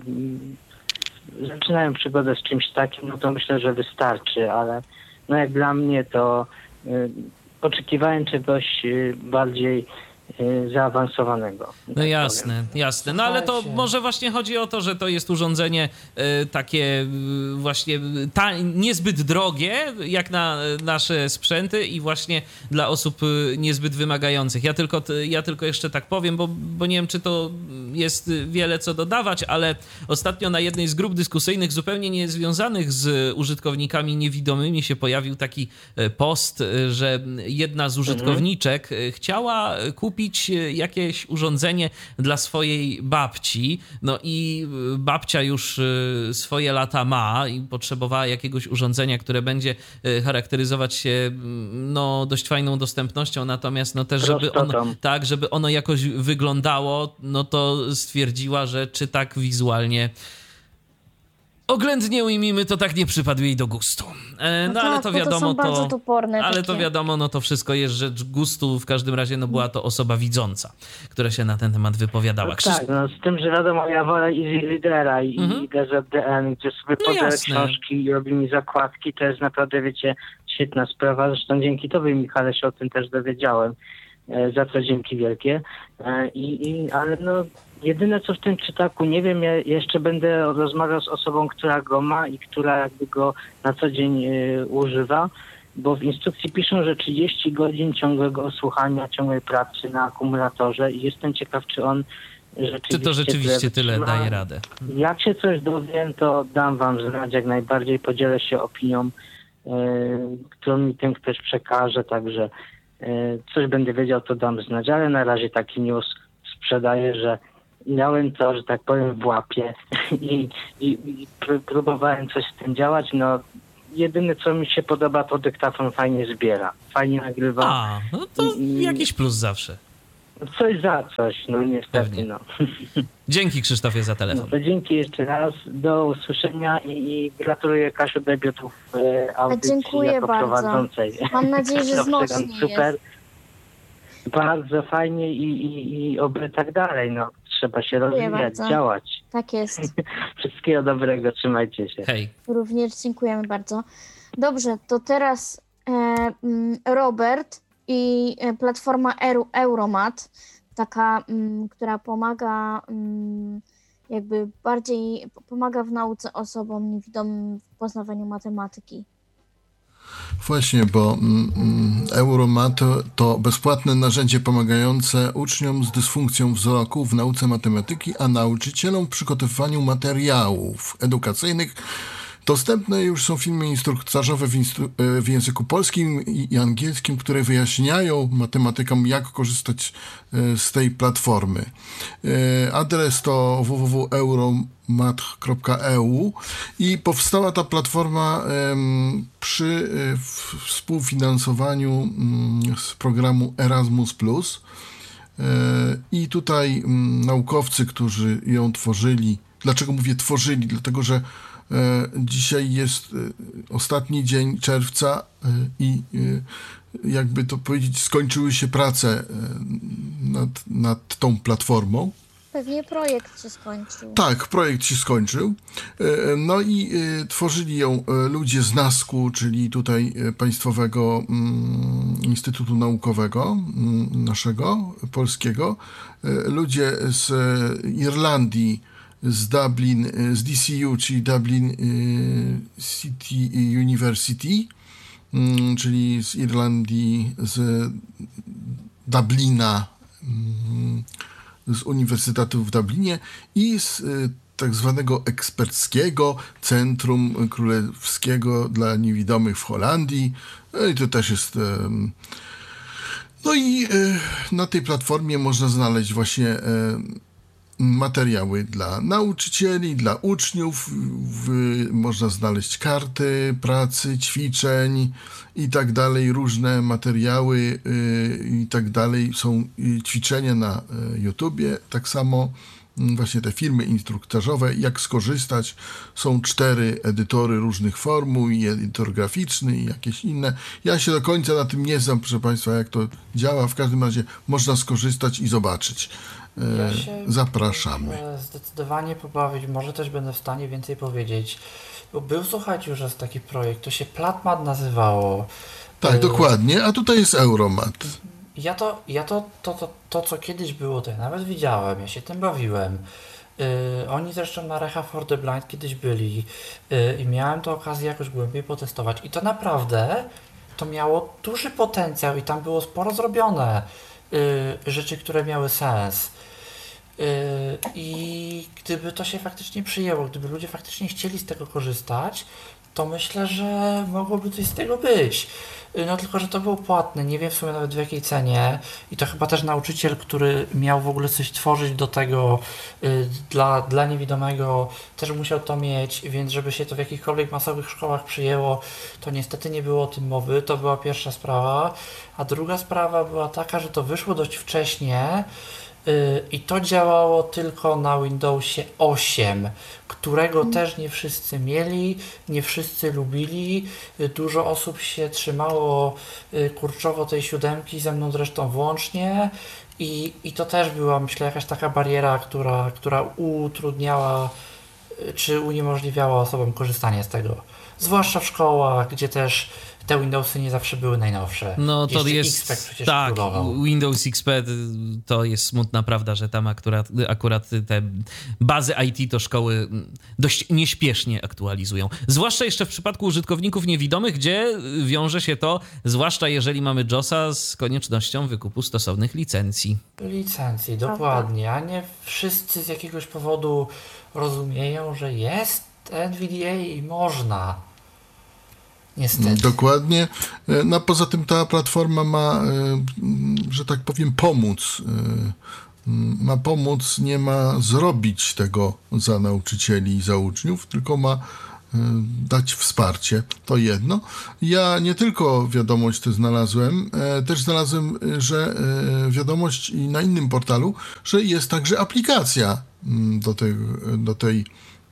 y, zaczynają przygodę z czymś takim, no to myślę, że wystarczy, ale no jak dla mnie to y, oczekiwałem czegoś y, bardziej y, zaawansowanego. No tak jasne, jasne. No ale to Słuchajcie. może właśnie chodzi o to, że to jest urządzenie e, takie e, właśnie ta, niezbyt drogie, jak na e, nasze sprzęty i właśnie dla osób e, niezbyt wymagających. Ja tylko, t- ja tylko jeszcze tak powiem, bo, bo nie wiem, czy to jest wiele co dodawać, ale ostatnio na jednej z grup dyskusyjnych zupełnie niezwiązanych z użytkownikami niewidomymi się pojawił taki e, post, e, że jedna z użytkowniczek e, chciała kupić e, jakieś urządzenie dla swojej babci, no i e, babcia już e, swoje lata ma i potrzebowała jakiegoś urządzenia, które będzie e, charakteryzować się mm, no dość fajną dostępnością, natomiast no też, żeby ono, Prostotą. tak, żeby ono jakoś wyglądało, no to stwierdziła, że czy tak wizualnie oględnie ujmijmy, to tak nie przypadł jej do gustu. E, no, No ale tak, to bo to wiadomo, są bardzo toporne ale to takie. wiadomo, no to wszystko jest rzecz gustu. W każdym razie no była to osoba widząca, która się na ten temat wypowiadała. Krzysz... Tak, no z tym, że wiadomo, ja wolę Easy Readera i, Mhm. i D Z D N, gdzie sobie No podaję jasne. książki i robi mi zakładki, to jest naprawdę, wiecie, świetna sprawa. Zresztą dzięki tobie, Michale, się o tym też dowiedziałem. E, za co dzięki wielkie. E, i, i, ale no, jedyne co w tym czytaku, nie wiem, ja jeszcze będę rozmawiał z osobą, która go ma i która jakby go na co dzień e, używa, bo w instrukcji piszą, że trzydzieści godzin ciągłego słuchania, ciągłej pracy na akumulatorze i jestem ciekaw, czy on rzeczywiście Czy to rzeczywiście tyle wytrzyma. daje radę? Jak się coś dowiem, to dam wam znać jak najbardziej, podzielę się opinią, e, którą mi ten ktoś przekaże, także e, coś będę wiedział, to dam znać, ale na razie taki news sprzedaję, że miałem to, że tak powiem, w łapie i, i, i pró- próbowałem coś z tym działać. No, jedyne, co mi się podoba, to dyktafon fajnie zbiera, fajnie nagrywa. A, no to jakiś plus zawsze. Coś za coś, no niestety, Pewnie. no. Dzięki, Krzysztofie, za No telefon. to dzięki jeszcze raz, do usłyszenia i, i gratuluję, Kasiu, debiutów e, audycji Dziękuję jako bardzo. prowadzącej. Mam nadzieję, że No, znośnie super, jest. bardzo fajnie i, i, i oby tak dalej, no. Trzeba się rozwijać, bardzo. działać. Tak jest. Wszystkiego dobrego, trzymajcie się. Hej. Również dziękujemy bardzo. Dobrze, to teraz e, mm, Robert i e, platforma Euro, Euromat, taka, mm, która pomaga mm, jakby bardziej pomaga w nauce osobom niewidomym w poznawaniu matematyki. Właśnie, bo mm, mm, Euromat to, to bezpłatne narzędzie pomagające uczniom z dysfunkcją wzroku w nauce matematyki, a nauczycielom w przygotowywaniu materiałów edukacyjnych. Dostępne już są filmy instruktażowe w, instru- w języku polskim i, i angielskim, które wyjaśniają matematykom, jak korzystać e, z tej platformy. E, Adres to w w w kropka euromat kropka e u i powstała ta platforma em, przy e, w, współfinansowaniu mm, z programu Erasmus plus. E, I tutaj mm, naukowcy, którzy ją tworzyli, dlaczego mówię tworzyli? Dlatego, że E, dzisiaj jest e, ostatni dzień czerwca e, i e, jakby to powiedzieć, skończyły się prace e, nad, nad tą platformą. Pewnie projekt się skończył. Tak, projekt się skończył. E, No i e, tworzyli ją e, ludzie z NASK-u, czyli tutaj e, Państwowego mm, Instytutu Naukowego, mm, naszego, polskiego. E, Ludzie z e, Irlandii, z Dublin, z D C U, czyli Dublin City University, czyli z Irlandii, z Dublina, z Uniwersytetu w Dublinie i z tak zwanego eksperckiego Centrum Królewskiego dla Niewidomych w Holandii. I to też jest... No i na tej platformie można znaleźć właśnie materiały dla nauczycieli, dla uczniów, w, można znaleźć karty pracy, ćwiczeń i tak dalej, różne materiały y, i tak dalej. Są y, ćwiczenia na y, YouTubie, tak samo y, właśnie te filmy instruktażowe, jak skorzystać. Są cztery edytory różnych formuł, i edytor graficzny, i jakieś inne. Ja się do końca na tym nie znam, proszę Państwa, jak to działa. W każdym razie można skorzystać i zobaczyć. Ja się Zapraszamy. e, zdecydowanie pobawić, może też będę w stanie więcej powiedzieć. Bo był, słuchajcie, już raz taki projekt, to się Platmat nazywało. Tak, E, dokładnie, a tutaj jest Euromat. Ja to, ja to, to, to, to co kiedyś było, to ja nawet widziałem, ja się tym bawiłem. E, oni zresztą na Recha for the Blind kiedyś byli e, i miałem to okazję jakoś głębiej potestować i to naprawdę to miało duży potencjał i tam było sporo zrobione e, rzeczy, które miały sens. Yy, I gdyby to się faktycznie przyjęło, gdyby ludzie faktycznie chcieli z tego korzystać, to myślę, że mogłoby coś z tego być. Yy, No tylko, że to było płatne, nie wiem w sumie nawet w jakiej cenie i to chyba też nauczyciel, który miał w ogóle coś tworzyć do tego yy, dla, dla niewidomego, też musiał to mieć, więc żeby się to w jakichkolwiek masowych szkołach przyjęło, to niestety nie było o tym mowy, to była pierwsza sprawa, a druga sprawa była taka, że to wyszło dość wcześnie. I to działało tylko na Windowsie osiem, którego też nie wszyscy mieli, nie wszyscy lubili. Dużo osób się trzymało kurczowo tej siódemki, ze mną zresztą włącznie. I, i to też była, myślę, jakaś taka bariera, która, która utrudniała czy uniemożliwiała osobom korzystanie z tego. Zwłaszcza w szkołach, gdzie też te Windowsy nie zawsze były najnowsze. No to Jeszcze jest, X P przecież tak, królował. Windows X P to jest smutna prawda, że tam akurat, akurat te bazy I T to szkoły dość nieśpiesznie aktualizują. Zwłaszcza jeszcze w przypadku użytkowników niewidomych, gdzie wiąże się to, zwłaszcza jeżeli mamy JOSa, z koniecznością wykupu stosownych licencji. Licencji, dokładnie, a nie wszyscy z jakiegoś powodu rozumieją, że jest N V D A i można. Niestety. Dokładnie. No poza tym ta platforma ma, że tak powiem, pomóc ma pomóc, nie ma zrobić tego za nauczycieli i za uczniów, tylko ma dać wsparcie. To jedno. Ja nie tylko wiadomość tę znalazłem, też znalazłem, że wiadomość i na innym portalu, że jest także aplikacja do tej, do tej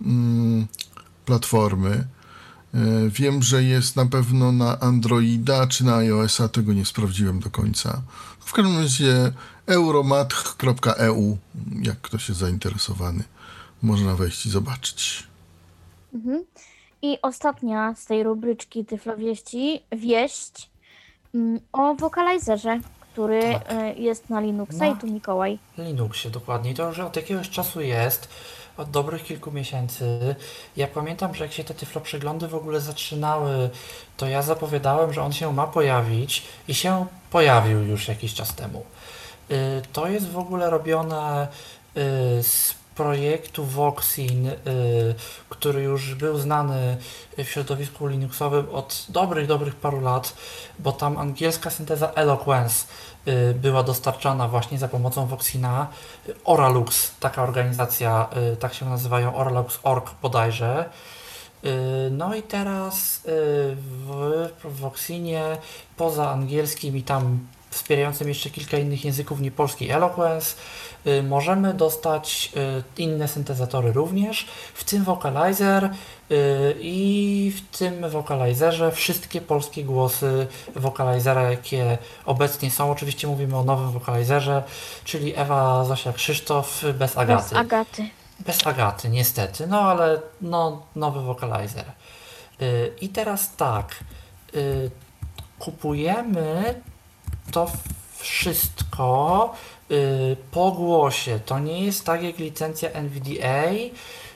platformy. Wiem, że jest na pewno na Androida czy na iOS-a, tego nie sprawdziłem do końca. W każdym razie euromath kropka e u, jak ktoś jest zainteresowany, można wejść i zobaczyć. Mhm. I ostatnia z tej rubryczki Tyflowieści, wieść mm, o wokalizerze, który Tak. y, jest na Linuxa No. i tu Mikołaj. Linuxie, dokładnie. I to już od jakiegoś czasu jest, od dobrych kilku miesięcy. Ja pamiętam, że jak się te tyflo przeglądy w ogóle zaczynały, to ja zapowiadałem, że on się ma pojawić i się pojawił już jakiś czas temu. Y, To jest w ogóle robione y, z projektu Voxin, y, który już był znany w środowisku Linuxowym od dobrych, dobrych paru lat, bo tam angielska synteza Eloquence y, była dostarczana właśnie za pomocą Voxina. Oralux, taka organizacja, y, tak się nazywają, oralux kropka org bodajże. Y, No i teraz y, w w Voxinie poza angielskim i tam wspierającym jeszcze kilka innych języków niepolski Eloquence, y, możemy dostać y, inne syntezatory również, w tym Vocalizer, y, i w tym Vocalizerze wszystkie polskie głosy Vocalizera, jakie obecnie są. Oczywiście mówimy o nowym Vocalizerze, czyli Ewa, Zosia, Krzysztof bez Agaty. Bez Agaty. Bez Agaty, niestety, no ale no, nowy Vocalizer. Y, I teraz tak, y, kupujemy to wszystko y, po głosie. To nie jest tak jak licencja N V D A, y,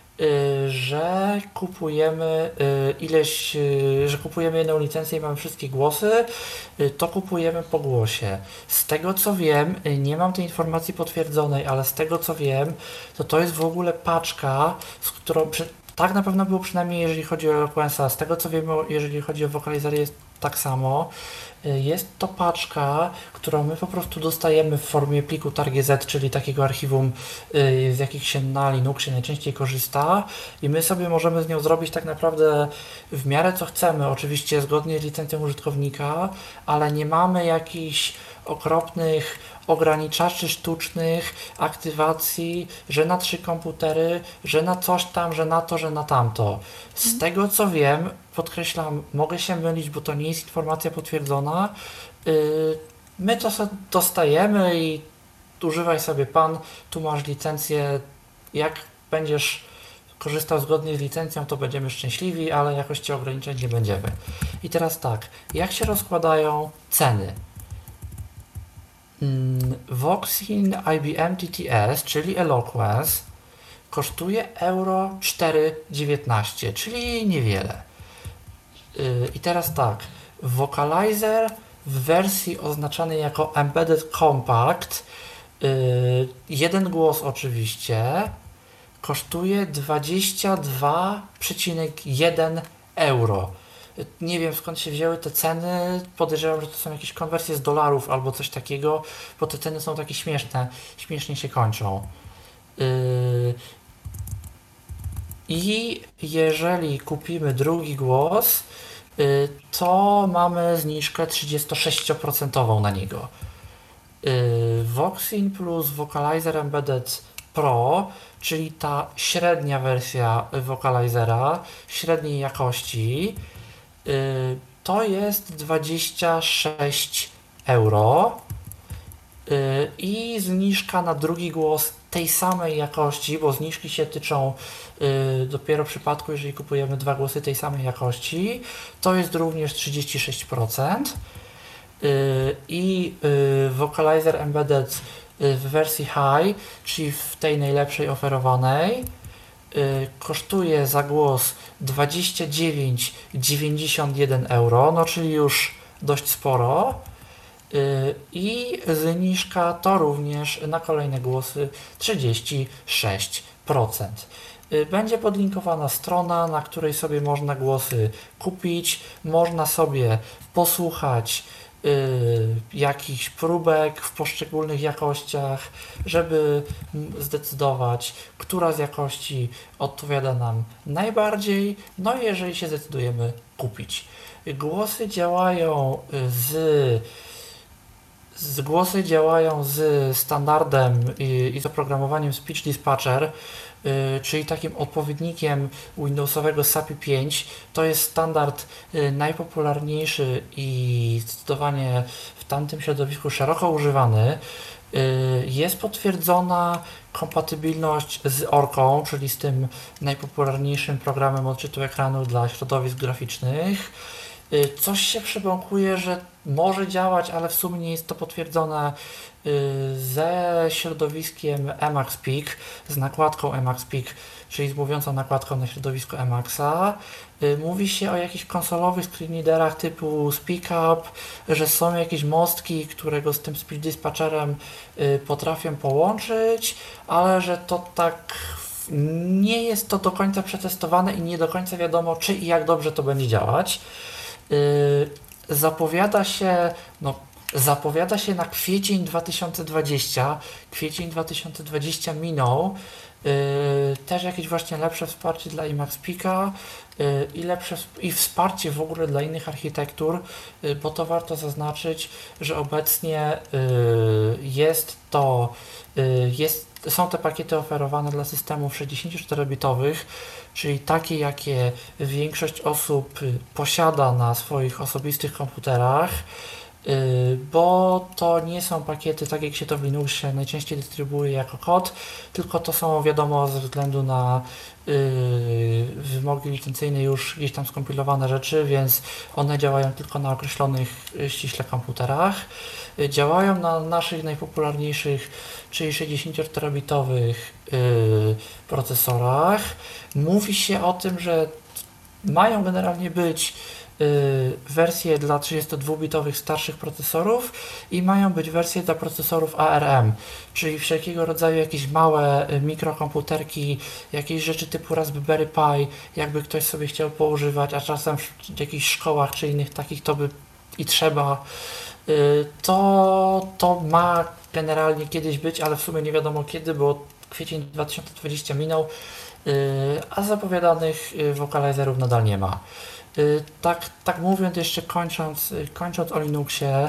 że kupujemy y, ileś, y, że kupujemy jedną licencję i mamy wszystkie głosy, y, to kupujemy po głosie. Z tego co wiem, y, nie mam tej informacji potwierdzonej, ale z tego co wiem, to to jest w ogóle paczka, z którą przy, tak na pewno było przynajmniej jeżeli chodzi o Eloquence'a. Z tego co wiem, jeżeli chodzi o Vocalizer, jest tak samo. Jest to paczka, którą my po prostu dostajemy w formie pliku targz, czyli takiego archiwum, z jakich się na Linuxie najczęściej korzysta, i my sobie możemy z nią zrobić tak naprawdę w miarę co chcemy, oczywiście zgodnie z licencją użytkownika, ale nie mamy jakichś okropnych ograniczaczy sztucznych aktywacji, że na trzy komputery, że na coś tam, że na to, że na tamto. Z tego co wiem, podkreślam, mogę się mylić, bo to nie jest informacja potwierdzona, yy, my to sobie dostajemy i używaj sobie pan, tu masz licencję, jak będziesz korzystał zgodnie z licencją, to będziemy szczęśliwi, ale jakoś cię ograniczać nie będziemy. I teraz tak, jak się rozkładają ceny? Voxin I B M T T S, czyli Eloquence, kosztuje euro cztery dziewiętnaście, czyli niewiele. Yy, I teraz tak, Vocalizer w wersji oznaczanej jako Embedded Compact, yy, jeden głos oczywiście, kosztuje dwadzieścia dwa przecinek jeden euro. Nie wiem skąd się wzięły te ceny, podejrzewam, że to są jakieś konwersje z dolarów albo coś takiego, bo te ceny są takie śmieszne, śmiesznie się kończą. Yy... I jeżeli kupimy drugi głos, yy, to mamy zniżkę trzydzieści sześć procent na niego. Yy, Voxin plus Vocalizer Embedded Pro, czyli ta średnia wersja Vocalizera, średniej jakości, Yy, to jest dwadzieścia sześć euro, yy, i zniżka na drugi głos tej samej jakości, bo zniżki się tyczą yy, dopiero w przypadku, jeżeli kupujemy dwa głosy tej samej jakości, to jest również trzydzieści sześć procent, yy, i yy, Vocalizer Embedded yy, w wersji High, czyli w tej najlepszej oferowanej, Yy, kosztuje za głos dwadzieścia dziewięć dziewięćdziesiąt jeden euro, no czyli już dość sporo, yy, i zniżka to również na kolejne głosy trzydzieści sześć procent. Yy, będzie podlinkowana strona, na której sobie można głosy kupić, można sobie posłuchać y, jakichś próbek w poszczególnych jakościach, żeby m- zdecydować, która z jakości odpowiada nam najbardziej, no i jeżeli się zdecydujemy kupić. Głosy działają z Z głosy działają z standardem i, i z oprogramowaniem Speech Dispatcher, y, czyli takim odpowiednikiem Windowsowego S A P I pięć. To jest standard y, najpopularniejszy i zdecydowanie w tamtym środowisku szeroko używany. Y, jest potwierdzona kompatybilność z Orką, czyli z tym najpopularniejszym programem odczytu ekranu dla środowisk graficznych. Y, Coś się przebąkuje, że może działać, ale w sumie nie jest to potwierdzone y, ze środowiskiem Emacs Peak, z nakładką Emacs Peak, czyli z mówiącą nakładką na środowisku Emacsa. Y, Mówi się o jakichś konsolowych screenreaderach typu SpeakUp, że są jakieś mostki, które go z tym Speech Dispatcherem y, potrafią połączyć, ale że to tak nie jest to do końca przetestowane i nie do końca wiadomo, czy i jak dobrze to będzie działać. Yy, zapowiada się, no, zapowiada się na kwiecień dwa tysiące dwudziesty. Kwiecień dwa tysiące dwudziesty minął. Yy, też jakieś właśnie lepsze wsparcie dla Emacs Peaka yy, i lepsze sp- i wsparcie w ogóle dla innych architektur, yy, bo to warto zaznaczyć, że obecnie yy, jest to yy, jest, są te pakiety oferowane dla systemów sześćdziesięcioczterobitowych, czyli takie, jakie większość osób y, posiada na swoich osobistych komputerach, y, bo to nie są pakiety, tak jak się to w Linuxie najczęściej dystrybuuje jako kod, tylko to są, wiadomo, ze względu na y, wymogi licencyjne już gdzieś tam skompilowane rzeczy, więc one działają tylko na określonych y, ściśle komputerach. Y, Działają na naszych najpopularniejszych, czyli sześćdziesięcioczterobitowych y, procesorach. Mówi się o tym, że mają generalnie być y, wersje dla trzydziestodwubitowych starszych procesorów i mają być wersje dla procesorów A R M, czyli wszelkiego rodzaju jakieś małe y, mikrokomputerki, jakieś rzeczy typu Raspberry Pi, jakby ktoś sobie chciał poużywać, a czasem w jakichś szkołach czy innych takich to by i trzeba, y, to, to ma generalnie kiedyś być, ale w sumie nie wiadomo kiedy, bo kwiecień dwa tysiące dwudziesty minął, Yy, a zapowiadanych yy, wokalizerów nadal nie ma. Yy, Tak, tak mówiąc, jeszcze kończąc, yy, kończąc o Linuxie,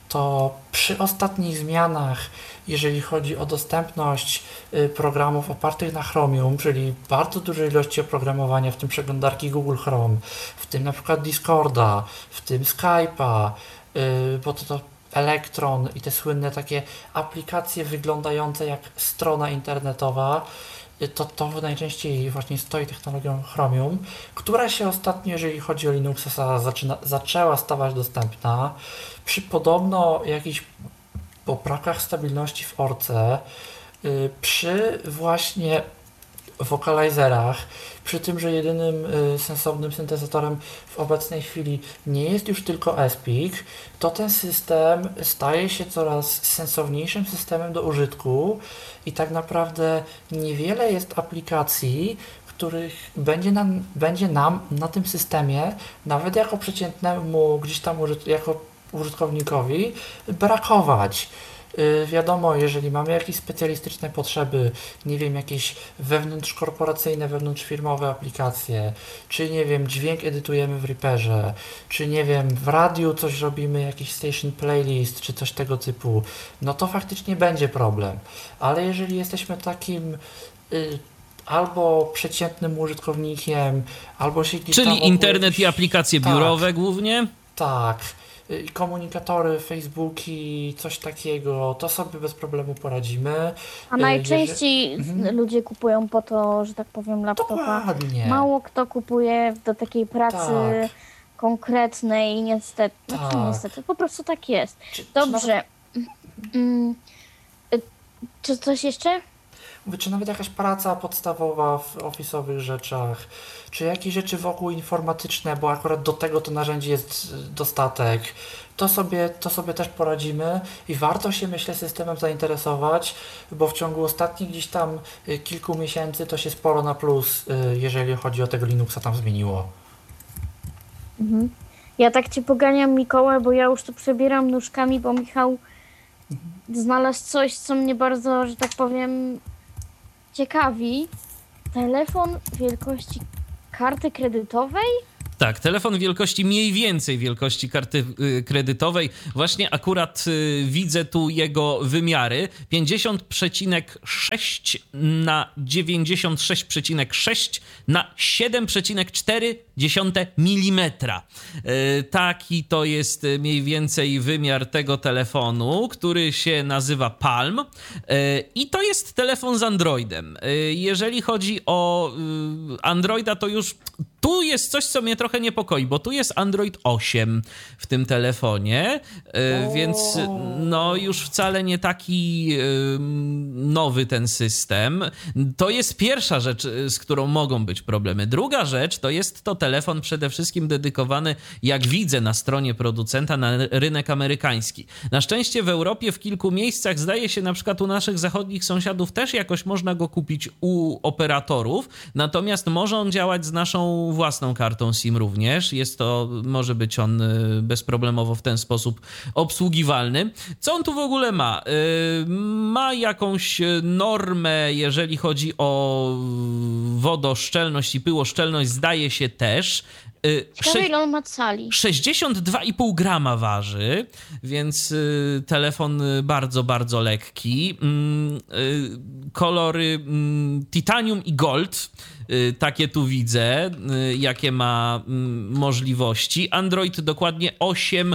to przy ostatnich zmianach, jeżeli chodzi o dostępność yy, programów opartych na Chromium, czyli bardzo dużej ilości oprogramowania, w tym przeglądarki Google Chrome, w tym na przykład Discorda, w tym Skype'a, yy, bo to, to Electron i te słynne takie aplikacje wyglądające jak strona internetowa, to, to najczęściej właśnie stoi technologią Chromium, która się ostatnio, jeżeli chodzi o Linuxa, zaczyna, zaczęła stawać dostępna. Przy podobno jakichś poprawkach stabilności w Orce, yy, przy właśnie wokalizerach, przy tym, że jedynym y, sensownym syntezatorem w obecnej chwili nie jest już tylko S P I C, to ten system staje się coraz sensowniejszym systemem do użytku i tak naprawdę niewiele jest aplikacji, których będzie nam, będzie nam na tym systemie, nawet jako przeciętnemu gdzieś tam użyt, jako użytkownikowi, brakować. Yy, wiadomo, jeżeli mamy jakieś specjalistyczne potrzeby, nie wiem, jakieś wewnątrzkorporacyjne, wewnątrzfirmowe aplikacje, czy nie wiem, dźwięk edytujemy w Reaperze, czy nie wiem, w radiu coś robimy, jakiś station playlist, czy coś tego typu, no to faktycznie będzie problem. Ale jeżeli jesteśmy takim yy, albo przeciętnym użytkownikiem, albo się gdzieś tam Czyli wokół internet jakiś- i aplikacje Tak. biurowe głównie? Tak, y, komunikatory, Facebooki, coś takiego, to sobie bez problemu poradzimy. A Y, najczęściej Mhm. ludzie kupują po to, że tak powiem, laptopa. Dokładnie. Mało kto kupuje do takiej pracy Tak. konkretnej, niestety. Znaczy Tak. niestety, po prostu tak jest. Czy, czy nawet, Dobrze. Mm, y, czy coś jeszcze? mówię, czy nawet jakaś praca podstawowa w ofisowych rzeczach, czy jakieś rzeczy wokół informatyczne, bo akurat do tego to narzędzi jest y, dostatek. To sobie, to sobie też poradzimy i warto się, myślę, systemem zainteresować, bo w ciągu ostatnich gdzieś tam y, kilku miesięcy to się sporo na plus, y, jeżeli chodzi o tego Linuxa, tam zmieniło. Mhm. Ja tak cię poganiam, Mikołaj, bo ja już tu przebieram nóżkami, bo Michał znalazł coś, co mnie bardzo, że tak powiem, ciekawi. Telefon wielkości karty kredytowej? Tak, telefon wielkości mniej więcej wielkości karty y, kredytowej. Właśnie akurat y, widzę tu jego wymiary. pięćdziesiąt przecinek sześć na dziewięćdziesiąt sześć przecinek sześć na siedem przecinek cztery milimetra. Y, taki to jest mniej więcej wymiar tego telefonu, który się nazywa Palm. Y, I to jest telefon z Androidem. Y, jeżeli chodzi o y, Androida, to już tu jest coś, co mnie trochę niepokoi, bo tu jest Android osiem w tym telefonie, y, więc no już wcale nie taki y, nowy ten system. To jest pierwsza rzecz, z którą mogą być problemy. Druga rzecz to jest to telefon przede wszystkim dedykowany, jak widzę na stronie producenta, na rynek amerykański. Na szczęście w Europie w kilku miejscach, zdaje się na przykład u naszych zachodnich sąsiadów też jakoś można go kupić u operatorów, natomiast może on działać z naszą własną kartą SIM również. Jest to, może być on bezproblemowo w ten sposób obsługiwalny. Co on tu w ogóle ma? Ma jakąś normę, jeżeli chodzi o wodoszczelność i pyłoszczelność, zdaje się też. Ciekawe, ile on ma cali. sześćdziesiąt dwa i pół grama waży, więc y, telefon bardzo, bardzo lekki. Y, y, kolory y, titanium i gold, y, takie tu widzę, y, jakie ma y, możliwości. Android dokładnie osiem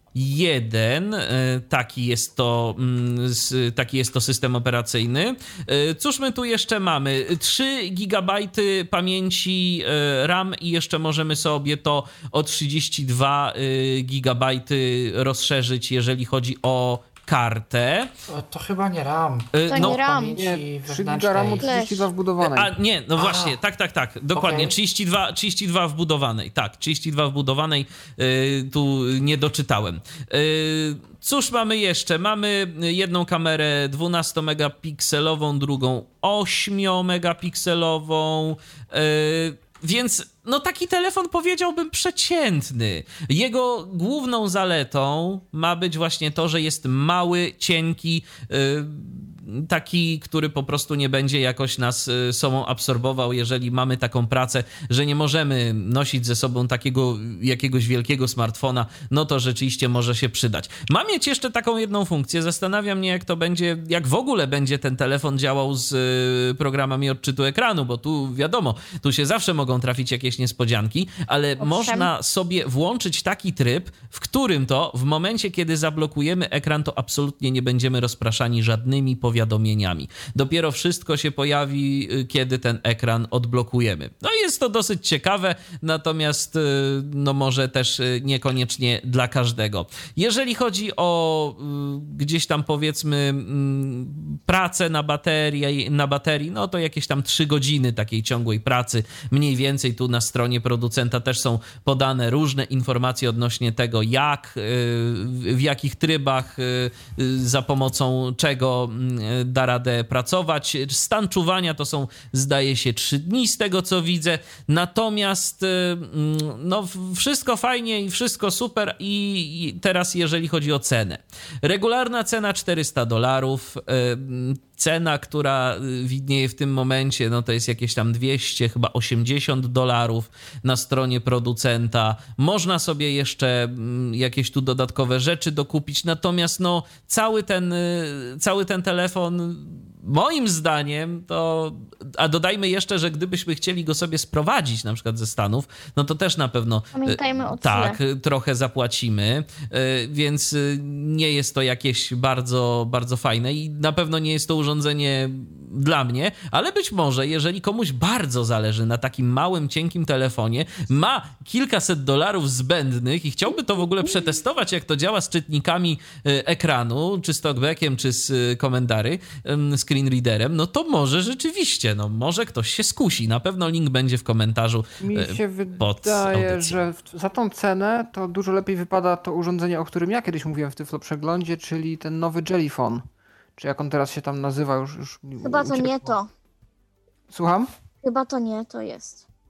jeden, taki jest to, taki jest to system operacyjny. Cóż my tu jeszcze mamy? trzy gigabajty pamięci RAM i jeszcze możemy sobie to o trzydzieści dwa gigabajty rozszerzyć, jeżeli chodzi o kartę. To, to chyba nie RAM. To no, nie RAM. Nie, trzy giga ramu, trzydzieści dwa wbudowanej. A nie, no A. właśnie, tak, tak, tak, dokładnie, Okay. trzydzieści dwa, trzydzieści dwa wbudowanej, tak, trzydzieści dwa wbudowanej, yy, tu nie doczytałem. Yy, cóż mamy jeszcze? Mamy jedną kamerę dwunastomegapikselową, drugą ośmiomegapikselową, yy, więc no taki telefon powiedziałbym przeciętny. Jego główną zaletą ma być właśnie to, że jest mały, cienki, yy, taki, który po prostu nie będzie jakoś nas sobą absorbował, jeżeli mamy taką pracę, że nie możemy nosić ze sobą takiego jakiegoś wielkiego smartfona, no to rzeczywiście może się przydać. Ma mieć jeszcze taką jedną funkcję, zastanawiam mnie, jak to będzie, jak w ogóle będzie ten telefon działał z programami odczytu ekranu, bo tu wiadomo, tu się zawsze mogą trafić jakieś niespodzianki, ale Owszem. można sobie włączyć taki tryb, w którym to w momencie, kiedy zablokujemy ekran, to absolutnie nie będziemy rozpraszani żadnymi powiadomieniami. Dopiero wszystko się pojawi, kiedy ten ekran odblokujemy. No i jest to dosyć ciekawe, natomiast no może też niekoniecznie dla każdego. Jeżeli chodzi o gdzieś tam powiedzmy pracę na baterii, na baterii, no to jakieś tam trzy godziny takiej ciągłej pracy, mniej więcej tu na stronie producenta też są podane różne informacje odnośnie tego, jak, w jakich trybach, za pomocą czego da radę pracować. Stan czuwania to są, zdaje się, trzy dni z tego, co widzę. Natomiast no, wszystko fajnie i wszystko super i teraz jeżeli chodzi o cenę. Regularna cena czterysta dolarów. Cena, która widnieje w tym momencie, no to jest jakieś tam dwieście, chyba osiemdziesiąt dolarów na stronie producenta. Można sobie jeszcze jakieś tu dodatkowe rzeczy dokupić, natomiast no cały ten, cały ten telefon moim zdaniem to, a dodajmy jeszcze, że gdybyśmy chcieli go sobie sprowadzić na przykład ze Stanów, no to też na pewno Pamiętajmy o tak, cyle. trochę zapłacimy, więc nie jest to jakieś bardzo, bardzo fajne i na pewno nie jest to urządzenie dla mnie, ale być może jeżeli komuś bardzo zależy na takim małym, cienkim telefonie, ma kilkaset dolarów zbędnych i chciałby to w ogóle przetestować, jak to działa z czytnikami ekranu, czy z talkbackiem, czy z komendary, screen readerem, no to może rzeczywiście, no może ktoś się skusi. Na pewno link będzie w komentarzu Mi się pod wydaje, audycją. że w- za tą cenę to dużo lepiej wypada to urządzenie, o którym ja kiedyś mówiłem w Tyflo Przeglądzie, czyli ten nowy Jellyphone. Czy jak on teraz się tam nazywa, już, już mi Chyba to uciekło. nie to. Słucham? Chyba to nie to jest.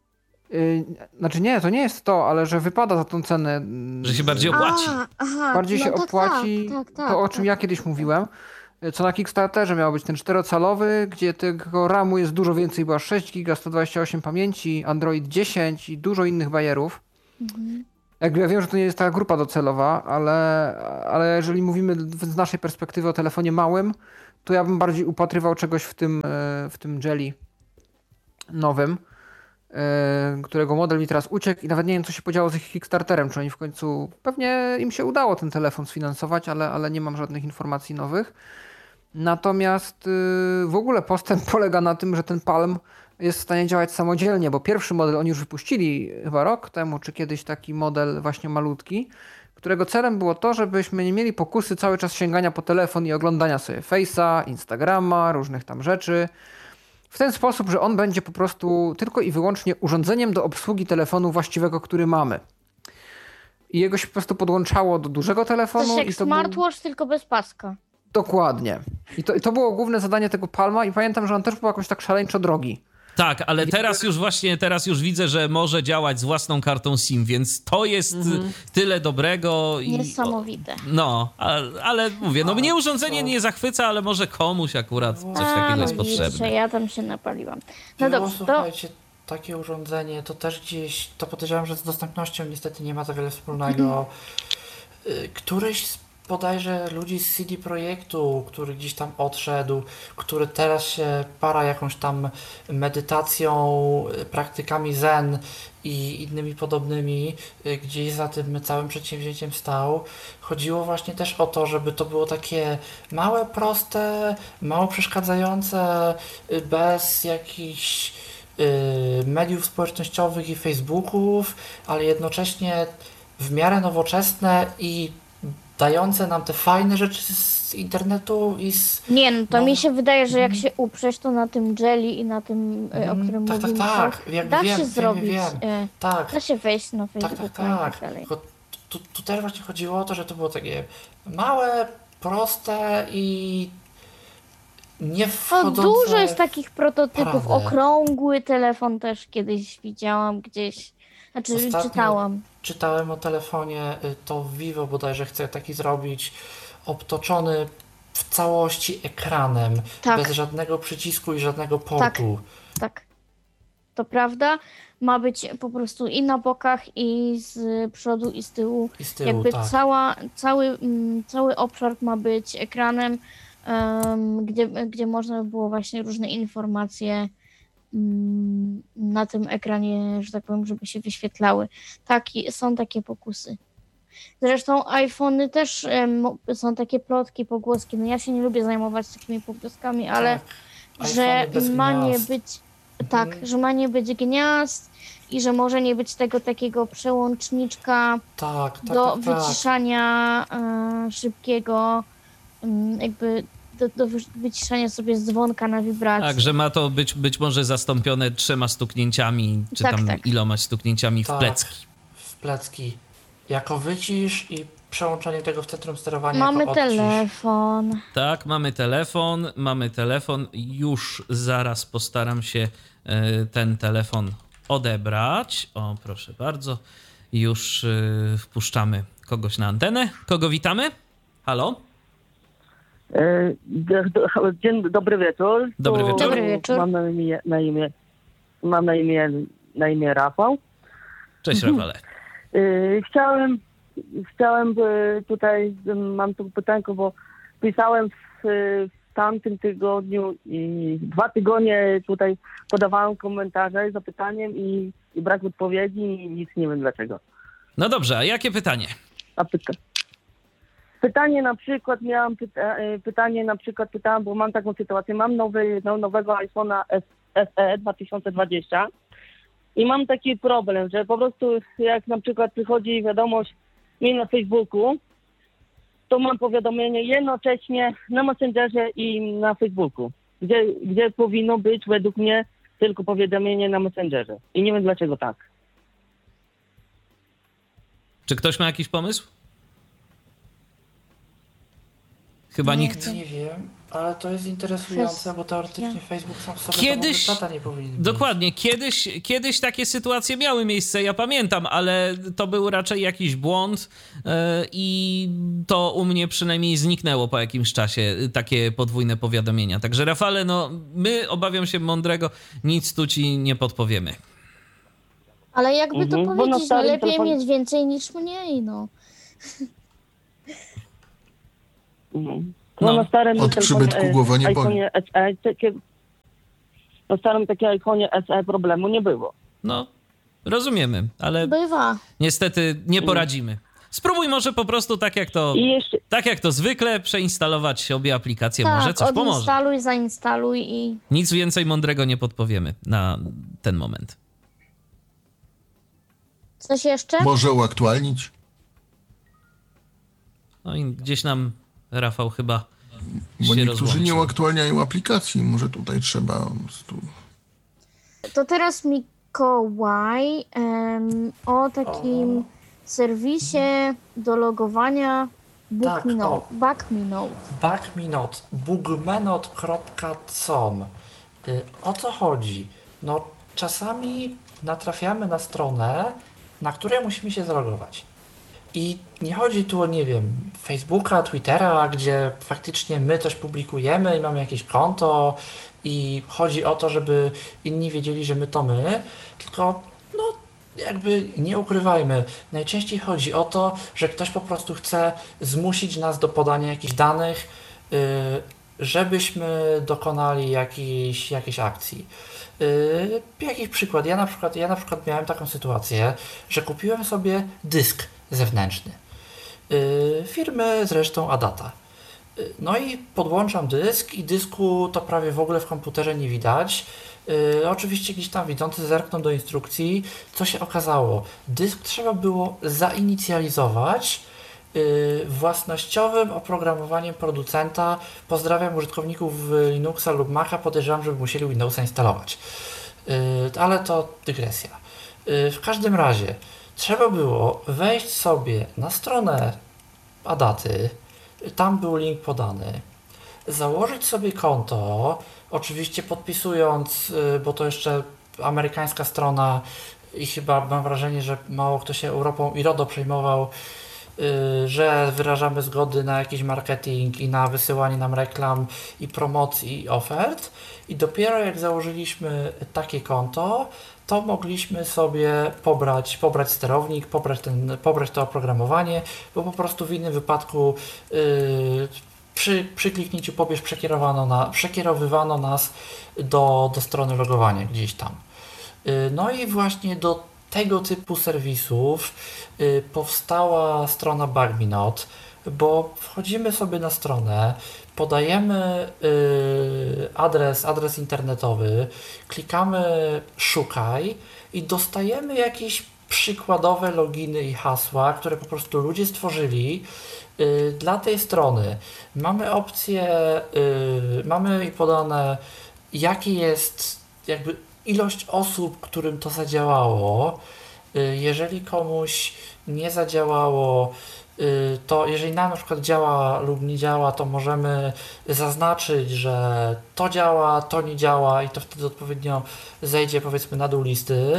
Yy, znaczy nie, to nie jest to, ale że wypada za tą cenę. mm, Że się bardziej opłaci. A, aha, Bardziej no się tak, opłaci tak, tak, tak, to, o czym tak, ja tak, kiedyś tak. mówiłem. Yy, Co na Kickstarterze miał być ten czterocalowy, gdzie tego ramu jest dużo więcej, była sześć giga, sto dwadzieścia osiem pamięci, Android dziesięć i dużo innych bajerów. Mhm. Jakby ja wiem, że to nie jest ta grupa docelowa, ale, ale jeżeli mówimy z naszej perspektywy o telefonie małym, to ja bym bardziej upatrywał czegoś w tym, e, w tym Jelly nowym, e, którego model mi teraz uciekł i nawet nie wiem, co się podziało z ich Kickstarterem, czy oni w końcu, pewnie im się udało ten telefon sfinansować, ale, ale nie mam żadnych informacji nowych. Natomiast y, w ogóle postęp polega na tym, że ten Palm jest w stanie działać samodzielnie, bo pierwszy model oni już wypuścili chyba rok temu, czy kiedyś taki model właśnie malutki, którego celem było to, żebyśmy nie mieli pokusy cały czas sięgania po telefon i oglądania sobie Face'a, Instagrama, różnych tam rzeczy. W ten sposób, że on będzie po prostu tylko i wyłącznie urządzeniem do obsługi telefonu właściwego, który mamy. I jego się po prostu podłączało do dużego To telefonu. jest jak i to był... smartwatch, tylko bez paska. Dokładnie. I to, I to było główne zadanie tego Palma i pamiętam, że on też był jakoś tak szaleńczo drogi. Tak, ale teraz już właśnie, teraz już widzę, że może działać z własną kartą SIM, więc to jest Mhm. tyle dobrego. I, Niesamowite. no, a, ale mówię, no mnie urządzenie nie zachwyca, ale może komuś akurat coś takiego A, no jest widzisz, że potrzebne. ja tam się napaliłam. No Było, dobrze, to słuchajcie, takie urządzenie, to też gdzieś, to podejrzewam, że z dostępnością niestety nie ma za wiele wspólnego. Y, Któryś z bodajże ludzi z C D Projektu, który gdzieś tam odszedł, który teraz się para jakąś tam medytacją, y, praktykami zen i innymi podobnymi, y, gdzieś za tym całym przedsięwzięciem stał. Chodziło właśnie też o to, żeby to było takie małe, proste, mało przeszkadzające, y, bez jakichś y, mediów społecznościowych i Facebooków, ale jednocześnie w miarę nowoczesne i dające nam te fajne rzeczy z internetu i z... nie, no to No. mi się wydaje, że jak się uprzeć, to na tym Jelly i na tym, e, o Mhm, którym tak, tak, mówimy, tak, to jakby da wiem, się wiem, zrobić. wiem. e, Tak, Da się wejść na tak, tak, Facebooka i tak. tak dalej. Tylko tu, tu też właśnie chodziło o to, że to było takie małe, proste i nie No, wchodzące... dużo jest takich prototypów. prawdę. Okrągły telefon też kiedyś widziałam gdzieś. Znaczy Ostatnio- czytałam. Czytałem o telefonie, y, to Vivo bodajże chce taki zrobić, obtoczony w całości ekranem, Tak. bez żadnego przycisku i żadnego portu. Tak. To prawda. Ma być po prostu i na bokach, i z przodu, i z tyłu. I z tyłu, Jakby tak. cała, cały, mm, cały obszar ma być ekranem, em, gdzie, gdzie można by było właśnie różne informacje mm, na tym ekranie, że tak powiem, żeby się wyświetlały. Taki, są takie pokusy. Zresztą iPhony też em, mo- są takie plotki, pogłoski. No ja się nie lubię zajmować takimi pogłoskami, ale Tak. że iPhony bez ma nie gniazd. być tak, Mhm. że ma nie być gniazd i że może nie być tego takiego przełączniczka Tak, tak, do tak, tak. wyciszania e, szybkiego, mm, jakby do, do wy- wyciszania sobie z dzwonka na wibrację. Tak, że ma to być, być może zastąpione trzema stuknięciami, czy Tak, tam tak. ilomaś stuknięciami w Tak. plecki. W plecki. Jako wycisz i przełączenie tego w centrum sterowania Mamy jako odcisz. telefon. Tak, mamy telefon, mamy telefon. Już zaraz postaram się e, ten telefon odebrać. O, proszę bardzo. Już e, wpuszczamy kogoś na antenę. Kogo witamy? Halo? E, d- d- Dzień dobry wieczór. Dobry Tu wieczór. Dobry wieczór. Mam na imię, na imię, mam na imię, na imię Rafał. Cześć, Rafale. E, Chciałem, chciałem e, tutaj, e, mam tu pytanko, bo pisałem w, w tamtym tygodniu i dwa tygodnie tutaj podawałem komentarze z zapytaniem i, i brak odpowiedzi i nic nie wiem dlaczego. No dobrze, a jakie pytanie? A pyta. Pytanie na przykład miałam pyta, e, pytanie na przykład pytałam, bo mam taką sytuację, mam nowy, no, nowego iPhone'a S E dwa tysiące dwadzieścia i mam taki problem, że po prostu jak na przykład przychodzi wiadomość mi na Facebooku, to mam powiadomienie jednocześnie na Messengerze i na Facebooku, gdzie, gdzie powinno być według mnie tylko powiadomienie na Messengerze i nie wiem dlaczego tak. Czy ktoś ma jakiś pomysł? Chyba nie, nikt. Nie wiem, Ale to jest interesujące, Przez- bo teoretycznie Facebook sam sobie Kiedyś- data nie powinien mieć. Dokładnie, kiedyś, kiedyś takie sytuacje miały miejsce, ja pamiętam, ale to był raczej jakiś błąd yy, i to u mnie przynajmniej zniknęło po jakimś czasie, yy, takie podwójne powiadomienia. Także Rafale, no my, obawiam się mądrego, nic tu ci nie podpowiemy. Ale jakby Mhm, to bo na powiedzieć, no starym lepiej telefonie- mieć więcej niż mniej, no. Mhm. To No. na starym Od telefonie, przybytku e, głowa nie boli. iPhone'ie S E, takie, na starym takim iPhone'ie S E problemu nie było. No, rozumiemy, ale Bywa. niestety nie poradzimy. Spróbuj może po prostu tak jak to, I jeszcze, tak jak to zwykle, przeinstalować obie aplikacje, Tak, może coś pomoże. odinstaluj, zainstaluj i... Nic więcej mądrego nie podpowiemy na ten moment. Coś jeszcze? Może uaktualnić? No i gdzieś nam Rafał chyba Bo się niektórzy rozłączył. nie uaktualniają aplikacji. Może tutaj trzeba... po prostu- To teraz Mikołaj em, o takim serwisie do logowania Book Tak, Me o. Note. Back Me Note. Backmenot, bugmenot kropka com. Y, O co chodzi? No, czasami natrafiamy na stronę, na której musimy się zalogować. I nie chodzi tu o, nie wiem, Facebooka, Twittera, gdzie faktycznie my coś publikujemy i mamy jakieś konto i chodzi o to, żeby inni wiedzieli, że my to my, tylko no jakby nie ukrywajmy, najczęściej chodzi o to, że ktoś po prostu chce zmusić nas do podania jakichś danych, yy, żebyśmy dokonali jakiejś, jakiejś akcji. Yy, jakiś przykład? Ja na przykład, ja na przykład miałem taką sytuację, że kupiłem sobie dysk zewnętrzny. Yy, firmy zresztą Adata. Yy, No i podłączam dysk i dysku to prawie w ogóle w komputerze nie widać. Yy, oczywiście gdzieś tam widzący zerkną do instrukcji. Co się okazało? Dysk trzeba było zainicjalizować yy, własnościowym oprogramowaniem producenta. Pozdrawiam użytkowników Linuxa lub Maca. Podejrzewam, żeby musieli Windowsa instalować. Yy, ale to dygresja. Yy, w każdym razie trzeba było wejść sobie na stronę Adaty. Tam był link podany. Założyć sobie konto, oczywiście podpisując, y, bo to jeszcze amerykańska strona i chyba mam wrażenie, że mało kto się Europą i RODO przejmował, y, że wyrażamy zgody na jakiś marketing i na wysyłanie nam reklam i promocji i ofert. I dopiero jak założyliśmy takie konto, to mogliśmy sobie pobrać, pobrać sterownik, pobrać, ten, pobrać to oprogramowanie, bo po prostu w innym wypadku yy, przy, przy kliknięciu pobierz przekierowano na, przekierowywano nas do, do strony logowania gdzieś tam. Yy, no i właśnie do tego typu serwisów yy, powstała strona Backmenot, bo wchodzimy sobie na stronę, podajemy yy, adres, adres internetowy, klikamy szukaj i dostajemy jakieś przykładowe loginy i hasła, które po prostu ludzie stworzyli yy, dla tej strony. Mamy opcję, yy, mamy podane jaki jest jakby ilość osób, którym to zadziałało. Yy, jeżeli komuś nie zadziałało, to jeżeli nam na przykład działa lub nie działa, to możemy zaznaczyć, że to działa, to nie działa i to wtedy odpowiednio zejdzie powiedzmy na dół listy.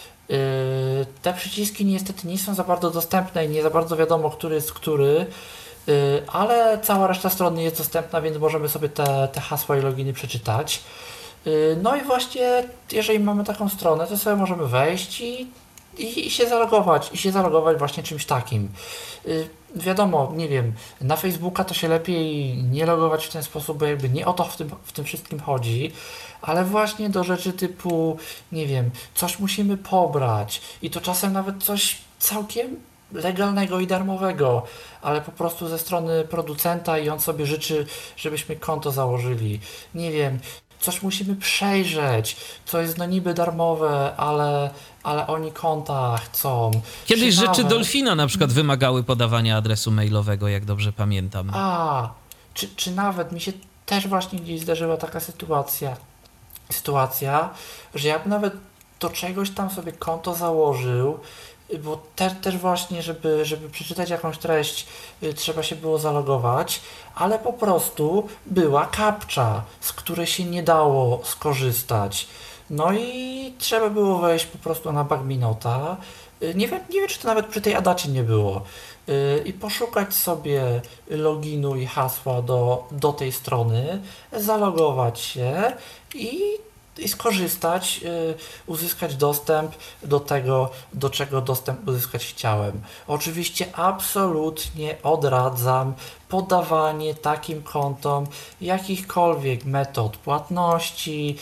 Te przyciski niestety nie są za bardzo dostępne i nie za bardzo wiadomo, który jest który, ale cała reszta strony jest dostępna, więc możemy sobie te, te hasła i loginy przeczytać. No i właśnie jeżeli mamy taką stronę, to sobie możemy wejść i I, I się zalogować, i się zalogować właśnie czymś takim. Yy, wiadomo, nie wiem, na Facebooka to się lepiej nie logować w ten sposób, bo jakby nie o to w tym, w tym wszystkim chodzi, ale właśnie do rzeczy typu, nie wiem, coś musimy pobrać i to czasem nawet coś całkiem legalnego i darmowego, ale po prostu ze strony producenta i on sobie życzy, żebyśmy konto założyli. Nie wiem, coś musimy przejrzeć, co jest no niby darmowe, ale, ale oni konta chcą. Kiedyś Czy rzeczy nawet- Dolfina na przykład wymagały podawania adresu mailowego, jak dobrze pamiętam. A, czy, czy nawet mi się też właśnie gdzieś zdarzyła taka sytuacja, sytuacja, że ja bym nawet do czegoś tam sobie konto założył, bo te, też właśnie, żeby, żeby przeczytać jakąś treść, y, trzeba się było zalogować, ale po prostu była kapcza, z której się nie dało skorzystać. No i trzeba było wejść po prostu na Bagminota. Y, Nie wiem, nie wiem, czy to nawet przy tej Adacie nie było. Y, I poszukać sobie loginu i hasła do, do tej strony, zalogować się i, i skorzystać, y, uzyskać dostęp do tego, do czego dostęp uzyskać chciałem. Oczywiście absolutnie odradzam podawanie takim kontom jakichkolwiek metod płatności,